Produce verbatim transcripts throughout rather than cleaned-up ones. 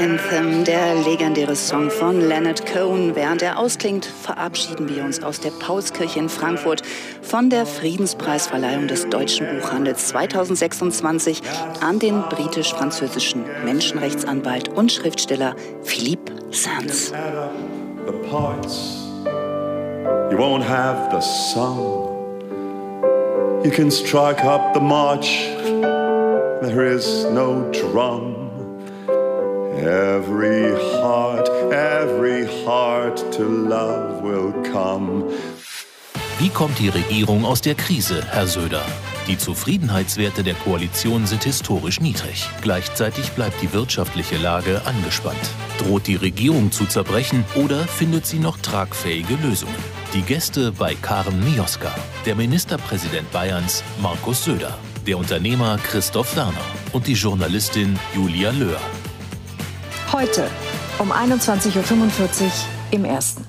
Anthem, der legendäre Song von Leonard Cohen. Während er ausklingt, verabschieden wir uns aus der Paulskirche in Frankfurt von der Friedenspreisverleihung des deutschen Buchhandels zweitausendsechsundzwanzig an den britisch-französischen Menschenrechtsanwalt und Schriftsteller Philippe Sands. You won't have the sun. You can strike up the march. There is no drum. Every heart, every heart to love will come. Wie kommt die Regierung aus der Krise, Herr Söder? Die Zufriedenheitswerte der Koalition sind historisch niedrig. Gleichzeitig bleibt die wirtschaftliche Lage angespannt. Droht die Regierung zu zerbrechen oder findet sie noch tragfähige Lösungen? Die Gäste bei Karen Mioska, der Ministerpräsident Bayerns Markus Söder, der Unternehmer Christoph Werner und die Journalistin Julia Löhr. Heute um einundzwanzig Uhr fünfundvierzig im Ersten.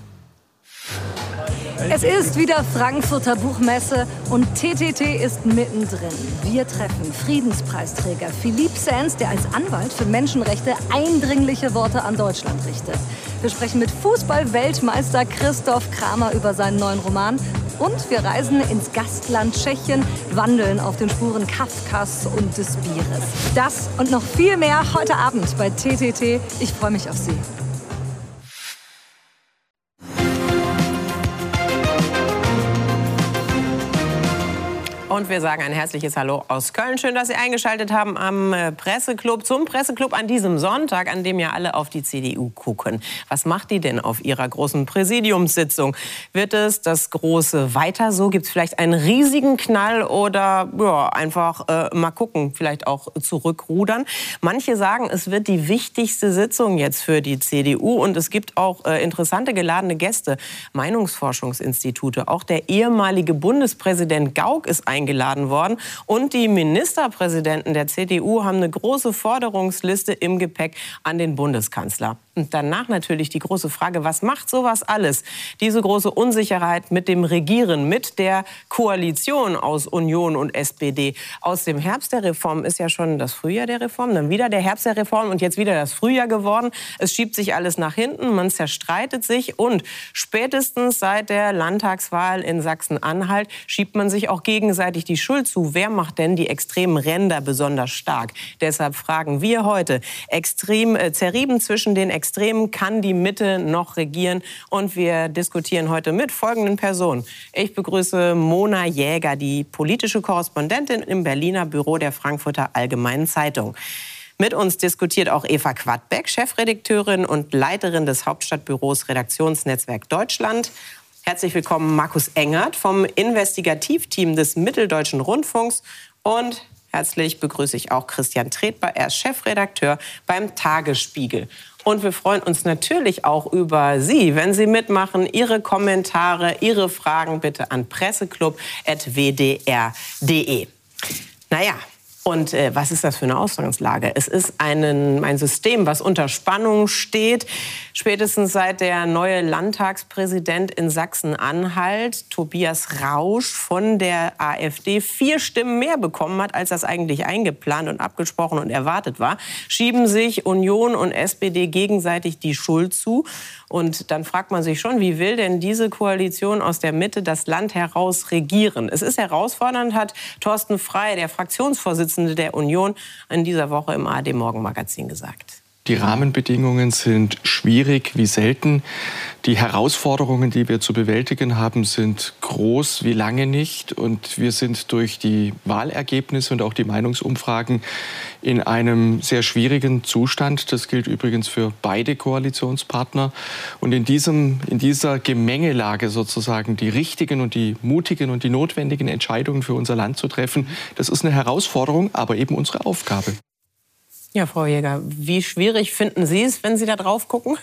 Es ist wieder Frankfurter Buchmesse und T T T ist mittendrin. Wir treffen Friedenspreisträger Philippe Sands, der als Anwalt für Menschenrechte eindringliche Worte an Deutschland richtet. Wir sprechen mit Fußball-Weltmeister Christoph Kramer über seinen neuen Roman. Und wir reisen ins Gastland Tschechien, wandeln auf den Spuren Kafkas und des Bieres. Das und noch viel mehr heute Abend bei T T T. Ich freue mich auf Sie. Und wir sagen ein herzliches Hallo aus Köln. Schön, dass Sie eingeschaltet haben am Presseclub, zum Presseclub an diesem Sonntag, an dem ja alle auf die C D U gucken. Was macht die denn auf ihrer großen Präsidiumssitzung? Wird es das große Weiter so? Gibt es vielleicht einen riesigen Knall oder ja, einfach äh, mal gucken, vielleicht auch zurückrudern? Manche sagen, es wird die wichtigste Sitzung jetzt für die C D U und es gibt auch äh, interessante geladene Gäste, Meinungsforschungsinstitute. Auch der ehemalige Bundespräsident Gauck ist eingeladen. eingeladen worden. Und die Ministerpräsidenten der C D U haben eine große Forderungsliste im Gepäck an den Bundeskanzler. Und danach natürlich die große Frage, was macht sowas alles? Diese große Unsicherheit mit dem Regieren, mit der Koalition aus Union und S P D. Aus dem Herbst der Reform ist ja schon das Frühjahr der Reform, dann wieder der Herbst der Reform und jetzt wieder das Frühjahr geworden. Es schiebt sich alles nach hinten, man zerstreitet sich und spätestens seit der Landtagswahl in Sachsen-Anhalt schiebt man sich auch gegenseitig die Schuld zu. Wer macht denn die extremen Ränder besonders stark? Deshalb fragen wir heute, extrem äh, zerrieben zwischen den Extremen, kann die Mitte noch regieren? Und wir diskutieren heute mit folgenden Personen. Ich begrüße Mona Jäger, die politische Korrespondentin im Berliner Büro der Frankfurter Allgemeinen Zeitung. Mit uns diskutiert auch Eva Quadbeck, Chefredakteurin und Leiterin des Hauptstadtbüros Redaktionsnetzwerk Deutschland. Herzlich willkommen Markus Engert vom Investigativteam des Mitteldeutschen Rundfunks und herzlich begrüße ich auch Christian Tretbar, er ist Chefredakteur beim Tagesspiegel. Und wir freuen uns natürlich auch über Sie, wenn Sie mitmachen, Ihre Kommentare, Ihre Fragen bitte an presseclub punkt w d r punkt d e. Naja, und äh, was ist das für eine Ausgangslage? Es ist einen, ein System, was unter Spannung steht. Spätestens seit der neue Landtagspräsident in Sachsen-Anhalt, Tobias Rausch von der AfD, vier Stimmen mehr bekommen hat, als das eigentlich eingeplant und abgesprochen und erwartet war, schieben sich Union und S P D gegenseitig die Schuld zu. Und dann fragt man sich schon, wie will denn diese Koalition aus der Mitte das Land heraus regieren? Es ist herausfordernd, hat Thorsten Frey, der Fraktionsvorsitzende der Union, in dieser Woche im A R D-Morgenmagazin gesagt. Die Rahmenbedingungen sind schwierig wie selten. Die Herausforderungen, die wir zu bewältigen haben, sind groß wie lange nicht. Und wir sind durch die Wahlergebnisse und auch die Meinungsumfragen in einem sehr schwierigen Zustand. Das gilt übrigens für beide Koalitionspartner. Und in diesem, in dieser Gemengelage sozusagen die richtigen und die mutigen und die notwendigen Entscheidungen für unser Land zu treffen, das ist eine Herausforderung, aber eben unsere Aufgabe. Ja, Frau Jäger, wie schwierig finden Sie es, wenn Sie da drauf gucken?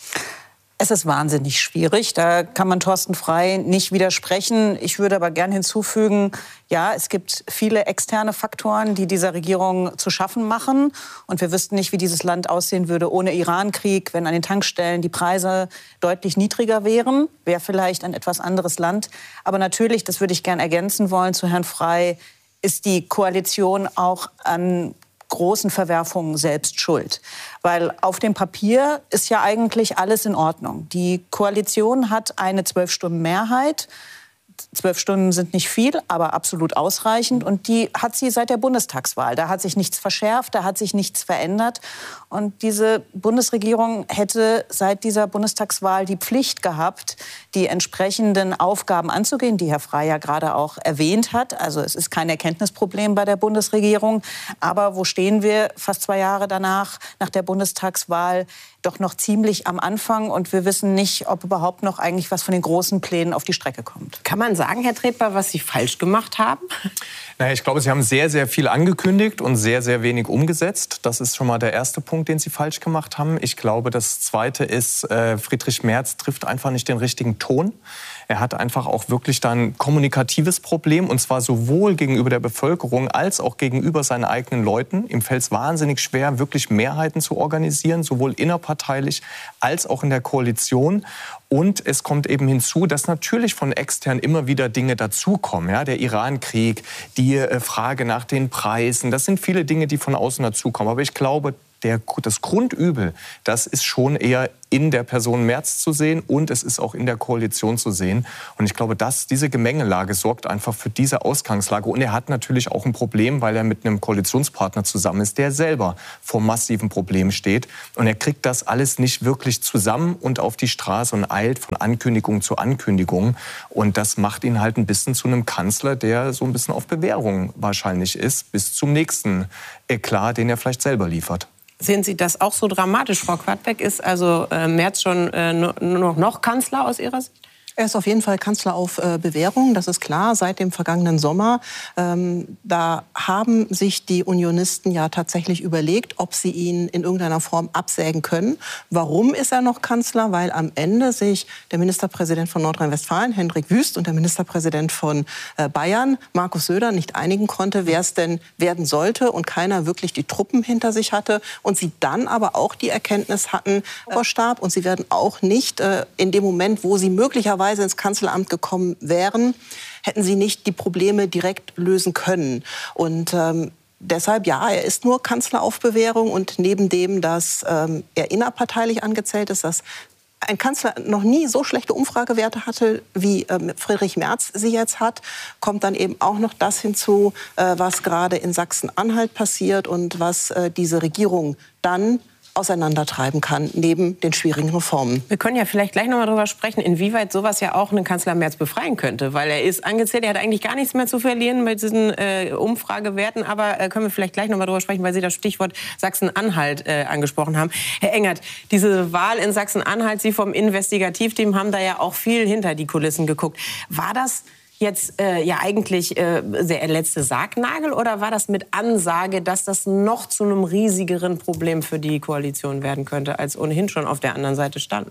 Es ist wahnsinnig schwierig. Da kann man Thorsten Frey nicht widersprechen. Ich würde aber gern hinzufügen, ja, es gibt viele externe Faktoren, die dieser Regierung zu schaffen machen. Und wir wüssten nicht, wie dieses Land aussehen würde ohne Irankrieg, wenn an den Tankstellen die Preise deutlich niedriger wären. Wäre vielleicht ein etwas anderes Land. Aber natürlich, das würde ich gern ergänzen wollen zu Herrn Frey, ist die Koalition auch an großen Verwerfungen selbst schuld. Weil auf dem Papier ist ja eigentlich alles in Ordnung. Die Koalition hat eine zwölf-Stunden-Mehrheit. Zwölf Stunden sind nicht viel, aber absolut ausreichend. Und die hat sie seit der Bundestagswahl. Da hat sich nichts verschärft, da hat sich nichts verändert. Und diese Bundesregierung hätte seit dieser Bundestagswahl die Pflicht gehabt, die entsprechenden Aufgaben anzugehen, die Herr Frey ja gerade auch erwähnt hat. Also es ist kein Erkenntnisproblem bei der Bundesregierung. Aber wo stehen wir fast zwei Jahre danach, nach der Bundestagswahl? Doch noch ziemlich am Anfang. Und wir wissen nicht, ob überhaupt noch eigentlich was von den großen Plänen auf die Strecke kommt. Kann man sagen, Herr Tretbar, was Sie falsch gemacht haben? Naja, ich glaube, Sie haben sehr, sehr viel angekündigt und sehr, sehr wenig umgesetzt. Das ist schon mal der erste Punkt, den Sie falsch gemacht haben. Ich glaube, das Zweite ist, äh, Friedrich Merz trifft einfach nicht den richtigen Ton. Er hat einfach auch wirklich dann ein kommunikatives Problem, und zwar sowohl gegenüber der Bevölkerung als auch gegenüber seinen eigenen Leuten. Ihm fällt es wahnsinnig schwer, wirklich Mehrheiten zu organisieren, sowohl innerparteilich als auch in der Koalition. Und es kommt eben hinzu, dass natürlich von extern immer wieder Dinge dazukommen. Ja, der Iran-Krieg, die äh, Frage nach den Preisen, das sind viele Dinge, die von außen dazukommen. Aber ich glaube, Der, das Grundübel, das ist schon eher in der Person Merz zu sehen, und es ist auch in der Koalition zu sehen. Und ich glaube, dass diese Gemengelage sorgt einfach für diese Ausgangslage. Und er hat natürlich auch ein Problem, weil er mit einem Koalitionspartner zusammen ist, der selber vor massiven Problemen steht. Und er kriegt das alles nicht wirklich zusammen und auf die Straße und eilt von Ankündigung zu Ankündigung. Und das macht ihn halt ein bisschen zu einem Kanzler, der so ein bisschen auf Bewährung wahrscheinlich ist, bis zum nächsten Eklat, den er vielleicht selber liefert. Sehen Sie das auch so dramatisch, Frau Quadbeck? Ist also äh, Merz schon äh, nur noch, noch Kanzler aus Ihrer Sicht? Er ist auf jeden Fall Kanzler auf äh, Bewährung, das ist klar, seit dem vergangenen Sommer. Ähm, da haben sich die Unionisten ja tatsächlich überlegt, ob sie ihn in irgendeiner Form absägen können. Warum ist er noch Kanzler? Weil am Ende sich der Ministerpräsident von Nordrhein-Westfalen, Hendrik Wüst, und der Ministerpräsident von äh, Bayern, Markus Söder, nicht einigen konnte, wer es denn werden sollte, und keiner wirklich die Truppen hinter sich hatte. Und sie dann aber auch die Erkenntnis hatten, äh, Stab, und sie werden auch nicht äh, in dem Moment, wo sie möglicherweise ins Kanzleramt gekommen wären, hätten sie nicht die Probleme direkt lösen können. Und ähm, deshalb, ja, er ist nur Kanzler auf Bewährung. Und neben dem, dass ähm, er innerparteilich angezählt ist, dass ein Kanzler noch nie so schlechte Umfragewerte hatte, wie ähm, Friedrich Merz sie jetzt hat, kommt dann eben auch noch das hinzu, äh, was gerade in Sachsen-Anhalt passiert und was äh, diese Regierung dann auseinandertreiben kann, neben den schwierigen Reformen. Wir können ja vielleicht gleich noch mal darüber sprechen, inwieweit sowas ja auch einen Kanzler Merz befreien könnte. Weil er ist angezählt, er hat eigentlich gar nichts mehr zu verlieren mit diesen äh, Umfragewerten. Aber äh, können wir vielleicht gleich noch mal darüber sprechen, weil Sie das Stichwort Sachsen-Anhalt äh, angesprochen haben. Herr Engert, diese Wahl in Sachsen-Anhalt, Sie vom Investigativteam haben da ja auch viel hinter die Kulissen geguckt. War das jetzt äh, ja eigentlich äh, der letzte Sargnagel, oder war das mit Ansage, dass das noch zu einem riesigeren Problem für die Koalition werden könnte, als ohnehin schon auf der anderen Seite stand?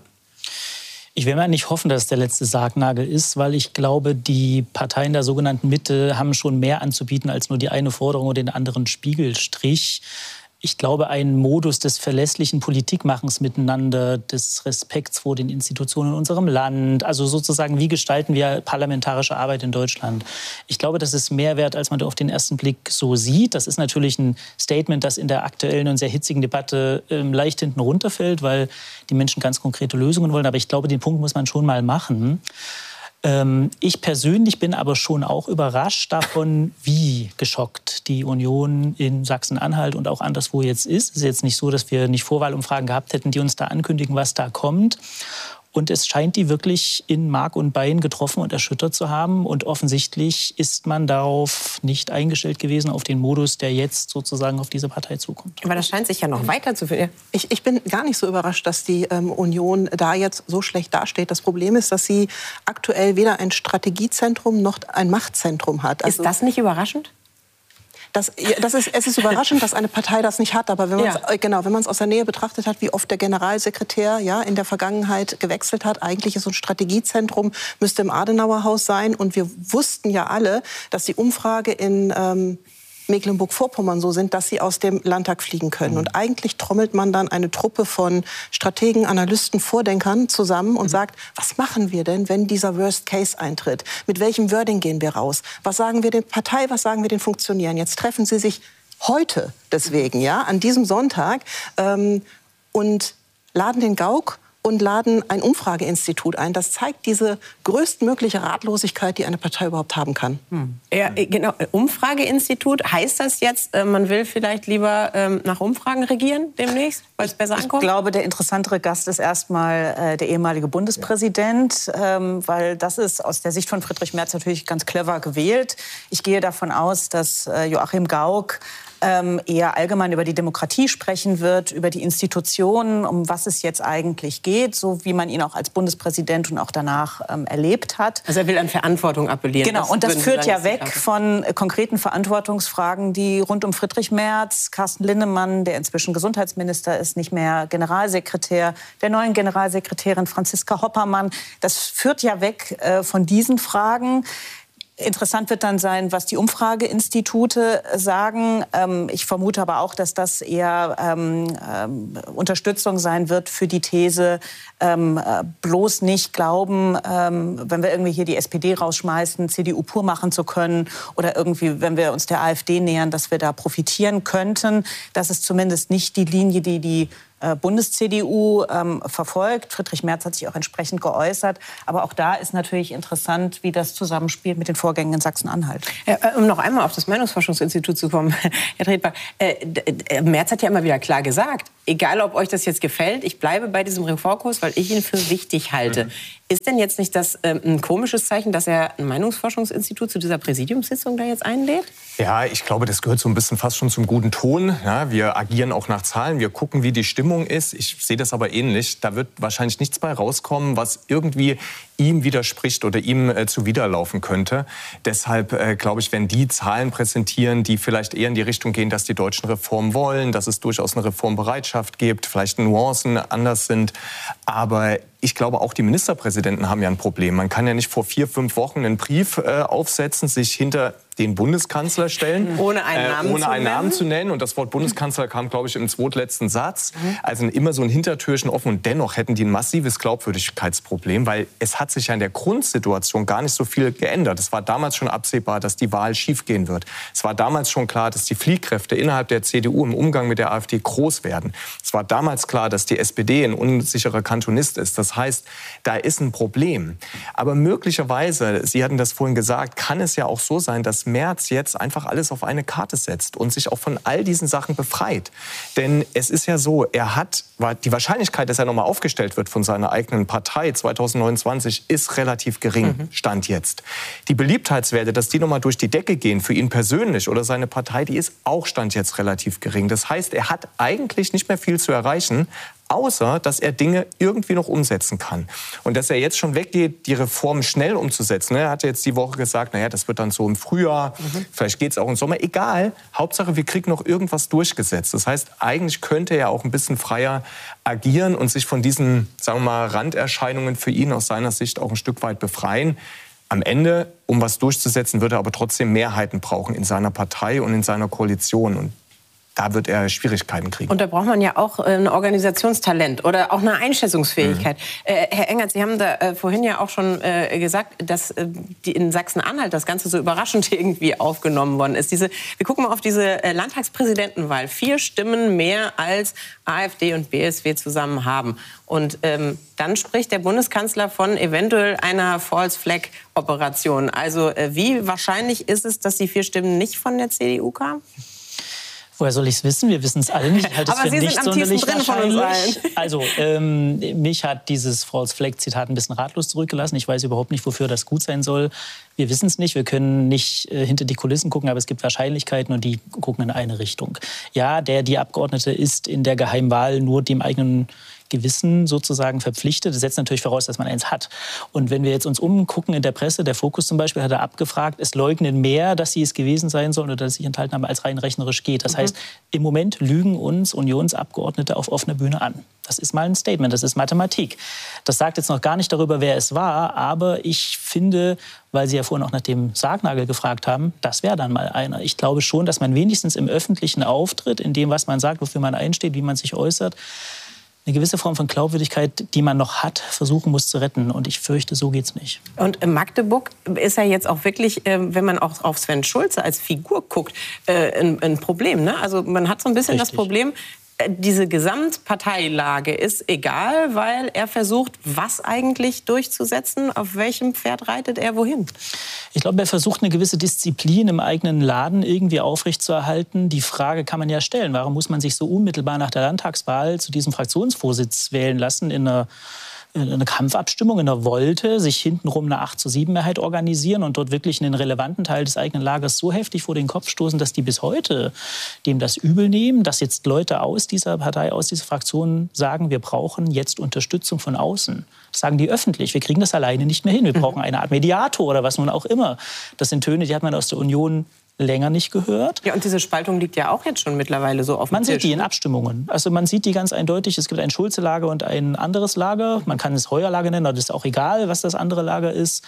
Ich will mal nicht hoffen, dass es der letzte Sargnagel ist, weil ich glaube, die Parteien der sogenannten Mitte haben schon mehr anzubieten als nur die eine Forderung oder den anderen Spiegelstrich. Ich glaube, ein Modus des verlässlichen Politikmachens miteinander, des Respekts vor den Institutionen in unserem Land, also sozusagen, wie gestalten wir parlamentarische Arbeit in Deutschland? Ich glaube, das ist mehr wert, als man auf den ersten Blick so sieht. Das ist natürlich ein Statement, das in der aktuellen und sehr hitzigen Debatte ähm, leicht hinten runterfällt, weil die Menschen ganz konkrete Lösungen wollen. Aber ich glaube, den Punkt muss man schon mal machen. Ich persönlich bin aber schon auch überrascht davon, wie geschockt die Union in Sachsen-Anhalt und auch anderswo jetzt ist. Es ist jetzt nicht so, dass wir nicht Vorwahlumfragen gehabt hätten, die uns da ankündigen, was da kommt. Und es scheint die wirklich in Mark und Bein getroffen und erschüttert zu haben. Und offensichtlich ist man darauf nicht eingestellt gewesen, auf den Modus, der jetzt sozusagen auf diese Partei zukommt. Aber das scheint sich ja noch weiter zu finden. Ich, ich bin gar nicht so überrascht, dass die ähm, Union da jetzt so schlecht dasteht. Das Problem ist, dass sie aktuell weder ein Strategiezentrum noch ein Machtzentrum hat. Also, ist das nicht überraschend? Das, das ist, es ist überraschend, dass eine Partei das nicht hat. Aber wenn man ja. es genau, wenn man es aus der Nähe betrachtet hat, wie oft der Generalsekretär ja, in der Vergangenheit gewechselt hat, eigentlich ist so ein Strategiezentrum, müsste im Adenauerhaus sein. Und wir wussten ja alle, dass die Umfrage in ähm, Mecklenburg-Vorpommern so sind, dass sie aus dem Landtag fliegen können. Mhm. Und eigentlich trommelt man dann eine Truppe von Strategen, Analysten, Vordenkern zusammen und mhm. sagt, was machen wir denn, wenn dieser Worst Case eintritt? Mit welchem Wording gehen wir raus? Was sagen wir der Partei, was sagen wir den Funktionären? Jetzt treffen sie sich heute deswegen, ja, an diesem Sonntag, ähm, und laden den Gauck und laden ein Umfrageinstitut ein. Das zeigt diese größtmögliche Ratlosigkeit, die eine Partei überhaupt haben kann. Hm. Ja, genau. Umfrageinstitut, heißt das jetzt, man will vielleicht lieber ähm, nach Umfragen regieren demnächst, weil es besser ankommt? Ich glaube, der interessantere Gast ist erstmal äh, der ehemalige Bundespräsident, ja. ähm, weil das ist aus der Sicht von Friedrich Merz natürlich ganz clever gewählt. Ich gehe davon aus, dass äh, Joachim Gauck ähm, eher allgemein über die Demokratie sprechen wird, über die Institutionen, um was es jetzt eigentlich geht, so wie man ihn auch als Bundespräsident und auch danach ähm, erlebt hat. Also er will an Verantwortung appellieren. Genau, das und das führt sagen, ja weg von äh, konkreten Verantwortungsfragen, die rund um Friedrich Merz, Carsten Linnemann, der inzwischen Gesundheitsminister ist, nicht mehr Generalsekretär, der neuen Generalsekretärin Franziska Hoppermann. Das führt ja weg äh, von diesen Fragen. Interessant wird dann sein, was die Umfrageinstitute sagen. Ähm, ich vermute aber auch, dass das eher ähm, ähm, Unterstützung sein wird für die These, ähm, bloß nicht glauben, ähm, wenn wir irgendwie hier die S P D rausschmeißen, C D U pur machen zu können oder irgendwie, wenn wir uns der AfD nähern, dass wir da profitieren könnten. Das ist zumindest nicht die Linie, die die Bundes-C D U ähm, verfolgt. Friedrich Merz hat sich auch entsprechend geäußert. Aber auch da ist natürlich interessant, wie das zusammenspielt mit den Vorgängen in Sachsen-Anhalt. Ja, um noch einmal auf das Meinungsforschungsinstitut zu kommen, Herr Tretbar, äh, Merz hat ja immer wieder klar gesagt, egal ob euch das jetzt gefällt, ich bleibe bei diesem Reformkurs, weil ich ihn für wichtig halte. Mhm. Ist denn jetzt nicht das äh, ein komisches Zeichen, dass er ein Meinungsforschungsinstitut zu dieser Präsidiumssitzung da jetzt einlädt? Ja, ich glaube, das gehört so ein bisschen fast schon zum guten Ton. Ja, wir agieren auch nach Zahlen, wir gucken, wie die Stimmung ist. Ich sehe das aber ähnlich. Da wird wahrscheinlich nichts bei rauskommen, was irgendwie ihm widerspricht oder ihm äh, zuwiderlaufen könnte. Deshalb äh, glaube ich, wenn die Zahlen präsentieren, die vielleicht eher in die Richtung gehen, dass die Deutschen Reformen wollen, dass es durchaus eine Reformbereitschaft gibt, vielleicht Nuancen anders sind, aber ich glaube, auch die Ministerpräsidenten haben ja ein Problem. Man kann ja nicht vor vier, fünf Wochen einen Brief äh, aufsetzen, sich hinter den Bundeskanzler stellen, ohne einen, Namen, äh, ohne zu einen nennen. Namen zu nennen. Und das Wort Bundeskanzler kam, glaube ich, im zweitletzten Satz. Mhm. Also immer so ein Hintertürchen offen. Und dennoch hätten die ein massives Glaubwürdigkeitsproblem, weil es hat sich ja in der Grundsituation gar nicht so viel geändert. Es war damals schon absehbar, dass die Wahl schiefgehen wird. Es war damals schon klar, dass die Fliehkräfte innerhalb der C D U im Umgang mit der AfD groß werden. Es war damals klar, dass die S P D ein unsicherer Kantonist ist. Das heißt, da ist ein Problem. Aber möglicherweise, Sie hatten das vorhin gesagt, kann es ja auch so sein, dass Merz jetzt einfach alles auf eine Karte setzt und sich auch von all diesen Sachen befreit. Denn es ist ja so, er hat, die Wahrscheinlichkeit, dass er nochmal aufgestellt wird von seiner eigenen Partei zwanzig neunundzwanzig, ist relativ gering, mhm. Stand jetzt. Die Beliebtheitswerte, dass die nochmal durch die Decke gehen für ihn persönlich oder seine Partei, die ist auch Stand jetzt relativ gering. Das heißt, er hat eigentlich nicht mehr viel zu erreichen, außer dass er Dinge irgendwie noch umsetzen kann. Und dass er jetzt schon weggeht, die Reformen schnell umzusetzen. Er hat jetzt die Woche gesagt, naja, das wird dann so im Frühjahr, mhm. vielleicht geht es auch im Sommer. Egal, Hauptsache, wir kriegen noch irgendwas durchgesetzt. Das heißt, eigentlich könnte er auch ein bisschen freier agieren und sich von diesen, sagen wir mal, Randerscheinungen für ihn aus seiner Sicht auch ein Stück weit befreien. Am Ende, um was durchzusetzen, wird er aber trotzdem Mehrheiten brauchen in seiner Partei und in seiner Koalition. Und da wird er Schwierigkeiten kriegen. Und da braucht man ja auch ein Organisationstalent oder auch eine Einschätzungsfähigkeit. Mhm. Äh, Herr Engert, Sie haben da äh, vorhin ja auch schon äh, gesagt, dass äh, die in Sachsen-Anhalt das Ganze so überraschend irgendwie aufgenommen worden ist. Diese, wir gucken mal auf diese äh, Landtagspräsidentenwahl. Vier Stimmen mehr als AfD und B S W zusammen haben. Und ähm, dann spricht der Bundeskanzler von eventuell einer False-Flag-Operation. Also äh, wie wahrscheinlich ist es, dass die vier Stimmen nicht von der C D U kamen? Woher soll ich es wissen? Wir wissen es alle nicht. Ich halte es Aber für Sie nicht sind am sonderlich tiefsten drin von uns allen. Also, ähm, mich hat dieses False-Flag-Zitat ein bisschen ratlos zurückgelassen. Ich weiß überhaupt nicht, wofür das gut sein soll. Wir wissen es nicht. Wir können nicht äh, hinter die Kulissen gucken, aber es gibt Wahrscheinlichkeiten und die gucken in eine Richtung. Ja, der, die Abgeordnete ist in der Geheimwahl nur dem eigenen Gewissen sozusagen verpflichtet. Das setzt natürlich voraus, dass man eins hat. Und wenn wir jetzt uns umgucken in der Presse, der Fokus zum Beispiel hat er abgefragt, es leugnen mehr, dass sie es gewesen sein sollen oder dass sie sich enthalten haben, als rein rechnerisch geht. Das mhm. heißt, im Moment lügen uns Unionsabgeordnete auf offener Bühne an. Das ist mal ein Statement, das ist Mathematik. Das sagt jetzt noch gar nicht darüber, wer es war, aber ich finde, weil Sie ja vorhin auch nach dem Sargnagel gefragt haben, das wäre dann mal einer. Ich glaube schon, dass man wenigstens im öffentlichen Auftritt, in dem, was man sagt, wofür man einsteht, wie man sich äußert, eine gewisse Form von Glaubwürdigkeit, die man noch hat, versuchen muss zu retten. Und ich fürchte, so geht's nicht. Und in Magdeburg ist ja jetzt auch wirklich, wenn man auch auf Sven Schulze als Figur guckt, ein, ein Problem. Ne? Also man hat so ein bisschen Richtig. das Problem, diese Gesamtparteilage ist egal, weil er versucht, was eigentlich durchzusetzen. Auf welchem Pferd reitet er wohin? Ich glaube, er versucht, eine gewisse Disziplin im eigenen Laden irgendwie aufrechtzuerhalten. Die Frage kann man ja stellen, warum muss man sich so unmittelbar nach der Landtagswahl zu diesem Fraktionsvorsitz wählen lassen in einer eine Kampfabstimmung in der Wolte, sich hintenrum eine acht zu sieben Mehrheit organisieren und dort wirklich einen relevanten Teil des eigenen Lagers so heftig vor den Kopf stoßen, dass die bis heute dem das übel nehmen, dass jetzt Leute aus dieser Partei, aus dieser Fraktion sagen, wir brauchen jetzt Unterstützung von außen. Das sagen die öffentlich. Wir kriegen das alleine nicht mehr hin. Wir brauchen eine Art Mediator oder was nun auch immer. Das sind Töne, die hat man aus der Union länger nicht gehört. Ja, und diese Spaltung liegt ja auch jetzt schon mittlerweile so auf dem Man Tisch. sieht die in Abstimmungen. Also man sieht die ganz eindeutig. Es gibt ein Schulze-Lager und ein anderes Lager. Man kann es Heuer-Lager nennen, aber das ist auch egal, was das andere Lager ist.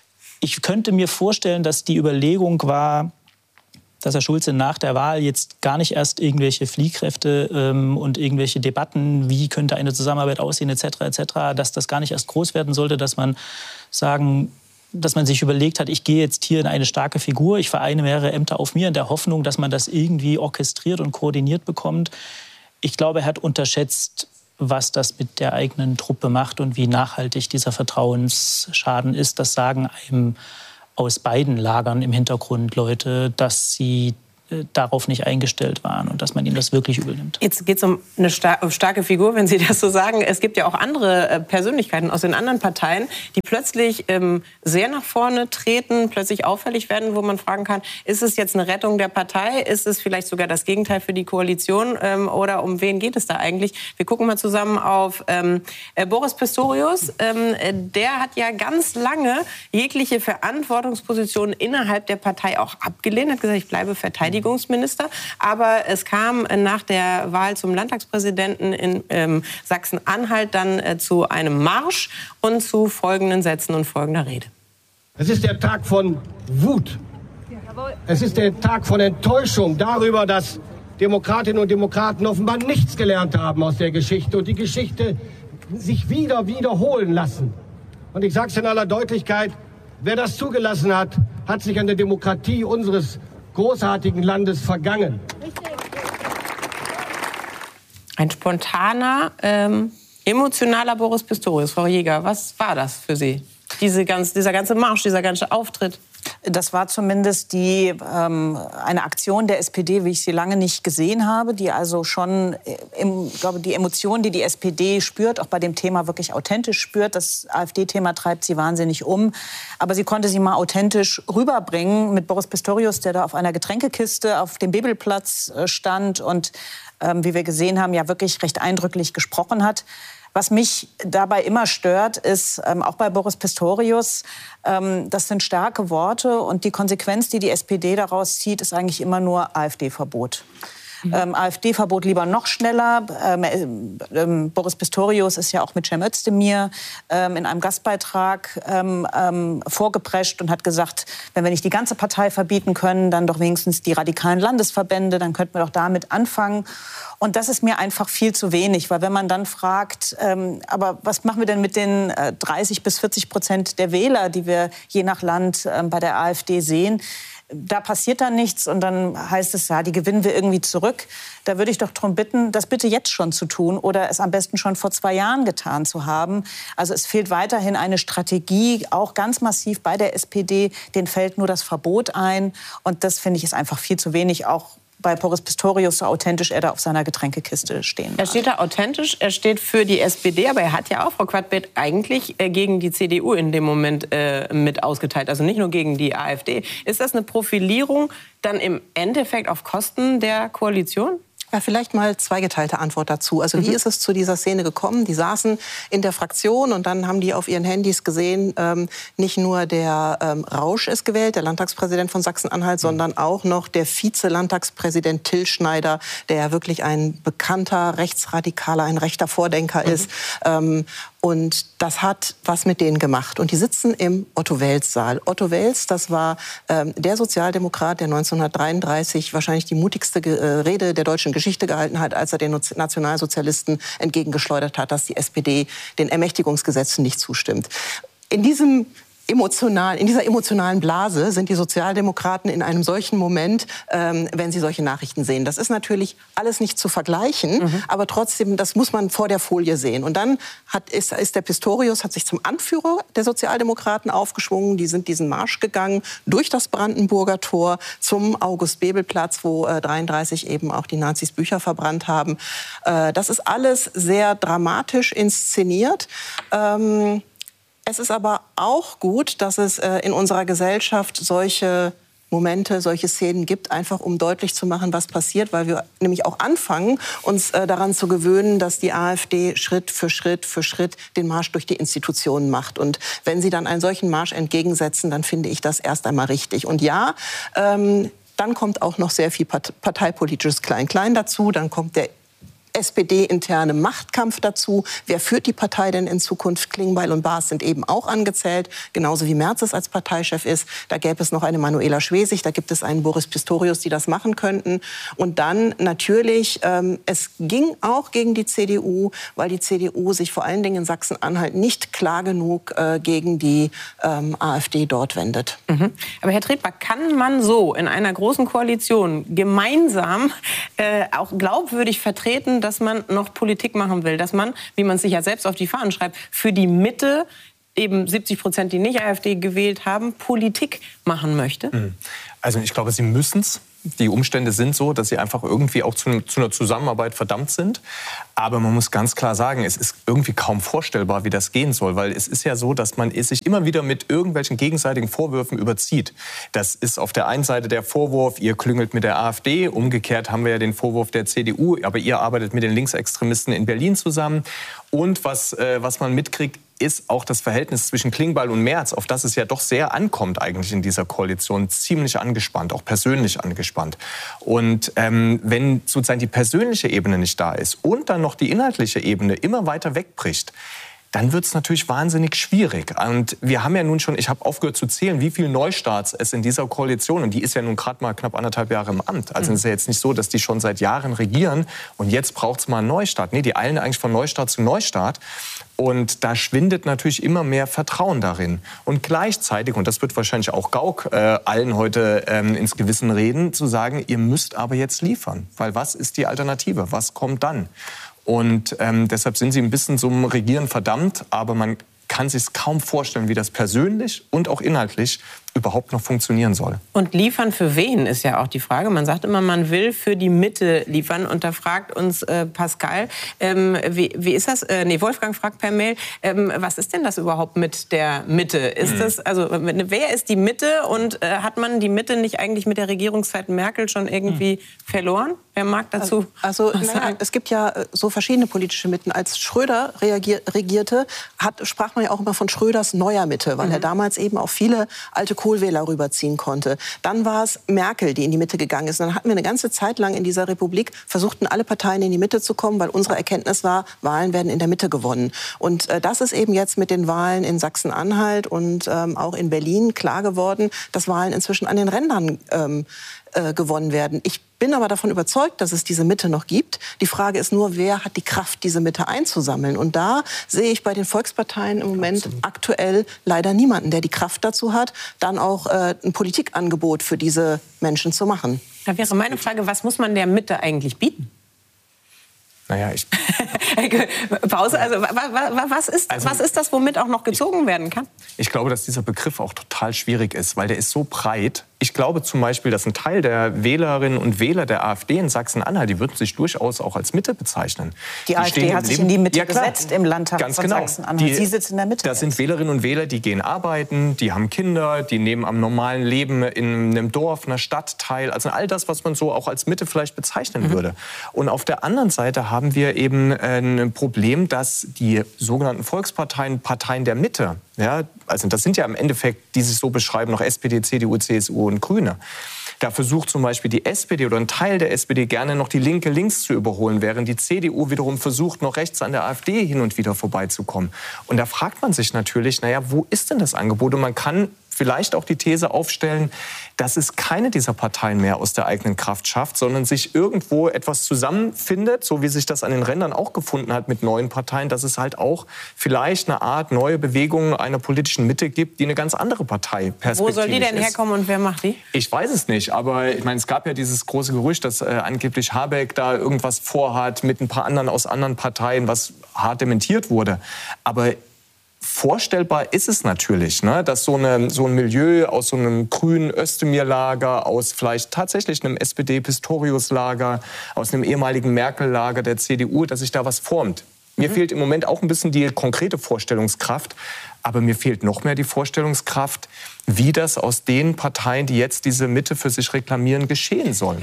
Ich könnte mir vorstellen, dass die Überlegung war, dass Herr Schulze nach der Wahl jetzt gar nicht erst irgendwelche Fliehkräfte ähm, und irgendwelche Debatten, wie könnte eine Zusammenarbeit aussehen, et cetera, et cetera, dass das gar nicht erst groß werden sollte, dass man sagen, dass man sich überlegt hat, ich gehe jetzt hier in eine starke Figur, ich vereine mehrere Ämter auf mir in der Hoffnung, dass man das irgendwie orchestriert und koordiniert bekommt. Ich glaube, er hat unterschätzt, was das mit der eigenen Truppe macht und wie nachhaltig dieser Vertrauensschaden ist. Das sagen einem aus beiden Lagern im Hintergrund Leute, dass sie darauf nicht eingestellt waren und dass man ihnen das wirklich übel nimmt. Jetzt geht es um eine star- starke Figur, wenn Sie das so sagen. Es gibt ja auch andere äh, Persönlichkeiten aus den anderen Parteien, die plötzlich ähm, sehr nach vorne treten, plötzlich auffällig werden, wo man fragen kann, ist es jetzt eine Rettung der Partei? Ist es vielleicht sogar das Gegenteil für die Koalition? Ähm, oder um wen geht es da eigentlich? Wir gucken mal zusammen auf ähm, äh, Boris Pistorius. Ähm, äh, der hat ja ganz lange jegliche Verantwortungspositionen innerhalb der Partei auch abgelehnt, hat gesagt, ich bleibe Verteidigungsminister. Aber es kam nach der Wahl zum Landtagspräsidenten in ähm, Sachsen-Anhalt dann äh, zu einem Marsch und zu folgenden Sätzen und folgender Rede. Es ist der Tag von Wut. Es ist der Tag von Enttäuschung darüber, dass Demokratinnen und Demokraten offenbar nichts gelernt haben aus der Geschichte und die Geschichte sich wieder wiederholen lassen. Und ich sage es in aller Deutlichkeit, wer das zugelassen hat, hat sich an der Demokratie unseres großartigen Landes vergangen. Ein spontaner, ähm, emotionaler Boris Pistorius. Frau Jäger, was war das für Sie? Diese ganz, dieser ganze Marsch, dieser ganze Auftritt? Das war zumindest die, ähm, eine Aktion der S P D, wie ich sie lange nicht gesehen habe, die also schon, im, ich glaube, die Emotionen, die die S P D spürt, auch bei dem Thema wirklich authentisch spürt. Das AfD-Thema treibt sie wahnsinnig um. Aber sie konnte sie mal authentisch rüberbringen mit Boris Pistorius, der da auf einer Getränkekiste auf dem Bebelplatz stand und, ähm, wie wir gesehen haben, ja wirklich recht eindrücklich gesprochen hat. Was mich dabei immer stört, ist, ähm, auch bei Boris Pistorius, ähm, das sind starke Worte und die Konsequenz, die die S P D daraus zieht, ist eigentlich immer nur AfD-Verbot. Mhm. Ähm, AfD-Verbot lieber noch schneller. Ähm, ähm, Boris Pistorius ist ja auch mit Cem Özdemir ähm, in einem Gastbeitrag ähm, ähm, vorgeprescht und hat gesagt, wenn wir nicht die ganze Partei verbieten können, dann doch wenigstens die radikalen Landesverbände, dann könnten wir doch damit anfangen. Und das ist mir einfach viel zu wenig, weil wenn man dann fragt, ähm, aber was machen wir denn mit den äh, dreißig bis vierzig Prozent der Wähler, die wir je nach Land äh, bei der AfD sehen, da passiert dann nichts und dann heißt es, ja, die gewinnen wir irgendwie zurück. Da würde ich doch darum bitten, das bitte jetzt schon zu tun oder es am besten schon vor zwei Jahren getan zu haben. Also es fehlt weiterhin eine Strategie, auch ganz massiv bei der S P D. Denen fällt nur das Verbot ein und das finde ich ist einfach viel zu wenig, auch bei Boris Pistorius, so authentisch er da auf seiner Getränkekiste stehen Er steht da authentisch, er steht für die S P D, aber er hat ja auch, Frau Quadbeck, eigentlich äh, gegen die C D U in dem Moment äh, mit ausgeteilt, also nicht nur gegen die AfD. Ist das eine Profilierung dann im Endeffekt auf Kosten der Koalition? Ja, vielleicht mal zweigeteilte Antwort dazu. Also wie mhm. ist es zu dieser Szene gekommen? Die saßen in der Fraktion und dann haben die auf ihren Handys gesehen, ähm, nicht nur der ähm, Rausch ist gewählt, der Landtagspräsident von Sachsen-Anhalt, mhm. sondern auch noch der Vize-Landtagspräsident Till Schneider, der ja wirklich ein bekannter Rechtsradikaler, ein rechter Vordenker mhm. ist. Ähm, Und das hat was mit denen gemacht. Und die sitzen im Otto-Wels-Saal. Otto Wels, das war ähm, der Sozialdemokrat, der neunzehnhundertdreiunddreißig wahrscheinlich die mutigste äh, Rede der deutschen Geschichte gehalten hat, als er den Nationalsozialisten entgegengeschleudert hat, dass die S P D den Ermächtigungsgesetzen nicht zustimmt. In diesem Emotional, in dieser emotionalen Blase sind die Sozialdemokraten in einem solchen Moment, ähm, wenn sie solche Nachrichten sehen. Das ist natürlich alles nicht zu vergleichen, mhm. aber trotzdem, das muss man vor der Folie sehen. Und dann hat, ist, ist der Pistorius hat sich zum Anführer der Sozialdemokraten aufgeschwungen. Die sind diesen Marsch gegangen durch das Brandenburger Tor zum August-Bebel-Platz, wo äh, dreiunddreißig eben auch die Nazis Bücher verbrannt haben. Äh, das ist alles sehr dramatisch inszeniert. Ähm, Es ist aber auch gut, dass es äh, in unserer Gesellschaft solche Momente, solche Szenen gibt, einfach um deutlich zu machen, was passiert, weil wir nämlich auch anfangen, uns äh, daran zu gewöhnen, dass die AfD Schritt für Schritt für Schritt den Marsch durch die Institutionen macht. Und wenn sie dann einen solchen Marsch entgegensetzen, dann finde ich das erst einmal richtig. Und ja, ähm, dann kommt auch noch sehr viel parteipolitisches Klein-Klein dazu, dann kommt der S P D-interne Machtkampf dazu. Wer führt die Partei denn in Zukunft? Klingbeil und Baas sind eben auch angezählt, genauso wie Merz es als Parteichef ist. Da gäbe es noch eine Manuela Schwesig, da gibt es einen Boris Pistorius, die das machen könnten. Und dann natürlich, ähm, es ging auch gegen die C D U, weil die C D U sich vor allen Dingen in Sachsen-Anhalt nicht klar genug äh, gegen die ähm, AfD dort wendet. Mhm. Aber Herr Tretbar, kann man so in einer großen Koalition gemeinsam äh, auch glaubwürdig vertreten, dass man noch Politik machen will, dass man, wie man sich ja selbst auf die Fahnen schreibt, für die Mitte, eben siebzig Prozent, die nicht AfD gewählt haben, Politik machen möchte? Also ich glaube, sie müssen es. Die Umstände sind so, dass sie einfach irgendwie auch zu, zu einer Zusammenarbeit verdammt sind. Aber man muss ganz klar sagen, es ist irgendwie kaum vorstellbar, wie das gehen soll. Weil es ist ja so, dass man sich immer wieder mit irgendwelchen gegenseitigen Vorwürfen überzieht. Das ist auf der einen Seite der Vorwurf, ihr klüngelt mit der AfD. Umgekehrt haben wir ja den Vorwurf der C D U. Aber ihr arbeitet mit den Linksextremisten in Berlin zusammen. Und was, äh, was man mitkriegt, ist auch das Verhältnis zwischen Klingbeil und Merz, auf das es ja doch sehr ankommt eigentlich in dieser Koalition, ziemlich angespannt, auch persönlich angespannt. Und ähm, wenn sozusagen die persönliche Ebene nicht da ist und dann noch die inhaltliche Ebene immer weiter wegbricht, dann wird es natürlich wahnsinnig schwierig. Und wir haben ja nun schon, ich habe aufgehört zu zählen, wie viele Neustarts es in dieser Koalition, und die ist ja nun gerade mal knapp anderthalb Jahre im Amt. Also es ist ja jetzt nicht so, dass die schon seit Jahren regieren und jetzt braucht es mal einen Neustart. Nee, die eilen eigentlich von Neustart zu Neustart. Und da schwindet natürlich immer mehr Vertrauen darin. Und gleichzeitig, und das wird wahrscheinlich auch Gauck äh, allen heute ähm, ins Gewissen reden, zu sagen, ihr müsst aber jetzt liefern. Weil was ist die Alternative? Was kommt dann? Und ähm, deshalb sind sie ein bisschen zum Regieren verdammt, aber man kann sich kaum vorstellen, wie das persönlich und auch inhaltlich überhaupt noch funktionieren soll. Und liefern für wen ist ja auch die Frage. Man sagt immer, man will für die Mitte liefern. Und da fragt uns äh, Pascal, ähm, wie, wie ist das? Äh, nee, Wolfgang fragt per Mail, ähm, was ist denn das überhaupt mit der Mitte? Ist mhm. das, also wer ist die Mitte und äh, hat man die Mitte nicht eigentlich mit der Regierungszeit Merkel schon irgendwie mhm. verloren? Wer mag dazu? Also, also naja, es gibt ja so verschiedene politische Mitten. Als Schröder reagier, regierte, hat, sprach man ja auch immer von Schröders neuer Mitte, weil mhm. er damals eben auch viele alte Kohlwähler rüberziehen konnte. Dann war es Merkel, die in die Mitte gegangen ist. Und dann hatten wir eine ganze Zeit lang in dieser Republik, versuchten alle Parteien in die Mitte zu kommen, weil unsere Erkenntnis war, Wahlen werden in der Mitte gewonnen. Und äh, das ist eben jetzt mit den Wahlen in Sachsen-Anhalt und ähm, auch in Berlin klar geworden, dass Wahlen inzwischen an den Rändern ähm, äh, gewonnen werden. Ich bin aber davon überzeugt, dass es diese Mitte noch gibt. Die Frage ist nur, wer hat die Kraft, diese Mitte einzusammeln? Und da sehe ich bei den Volksparteien im Moment Absolut. aktuell leider niemanden, der die Kraft dazu hat, dann auch äh, ein Politikangebot für diese Menschen zu machen. Da wäre meine Frage, was muss man der Mitte eigentlich bieten? Naja, ich... Pause, also was ist, also was ist das, womit auch noch gezogen ich, werden kann? Ich glaube, dass dieser Begriff auch total schwierig ist, weil der ist so breit. Ich glaube zum Beispiel, dass ein Teil der Wählerinnen und Wähler der AfD in Sachsen-Anhalt, die würden sich durchaus auch als Mitte bezeichnen. Die, die AfD hat sich in die Mitte ja, gesetzt im Landtag Ganz von genau. Sachsen-Anhalt. Sie sitzt in der Mitte. Das jetzt. sind Wählerinnen und Wähler, die gehen arbeiten, die haben Kinder, die nehmen am normalen Leben in einem Dorf, einer Stadt teil. Also all das, was man so auch als Mitte vielleicht bezeichnen mhm. würde. Und auf der anderen Seite haben wir eben ein Problem, dass die sogenannten Volksparteien, Parteien der Mitte, ja, also das sind ja im Endeffekt, die sich so beschreiben, noch S P D, C D U, C S U und Grüne. Da versucht zum Beispiel die S P D oder ein Teil der S P D gerne noch die Linke links zu überholen, während die C D U wiederum versucht, noch rechts an der AfD hin und wieder vorbeizukommen. Und da fragt man sich natürlich, naja, wo ist denn das Angebot? Und man kann vielleicht auch die These aufstellen, dass es keine dieser Parteien mehr aus der eigenen Kraft schafft, sondern sich irgendwo etwas zusammenfindet, so wie sich das an den Rändern auch gefunden hat mit neuen Parteien, dass es halt auch vielleicht eine Art neue Bewegung einer politischen Mitte gibt, die eine ganz andere Partei perspektivisch ist. Wo soll die denn herkommen und wer macht die? Ich weiß es nicht, aber ich meine, es gab ja dieses große Gerücht, dass äh, angeblich Habeck da irgendwas vorhat mit ein paar anderen aus anderen Parteien, was hart dementiert wurde. Aber vorstellbar ist es natürlich, ne, dass so, eine, so ein Milieu aus so einem grünen Özdemir-Lager, aus vielleicht tatsächlich einem S P D-Pistorius-Lager, aus einem ehemaligen Merkel-Lager der C D U, dass sich da was formt. Mir mhm. fehlt im Moment auch ein bisschen die konkrete Vorstellungskraft, aber mir fehlt noch mehr die Vorstellungskraft, wie das aus den Parteien, die jetzt diese Mitte für sich reklamieren, geschehen soll.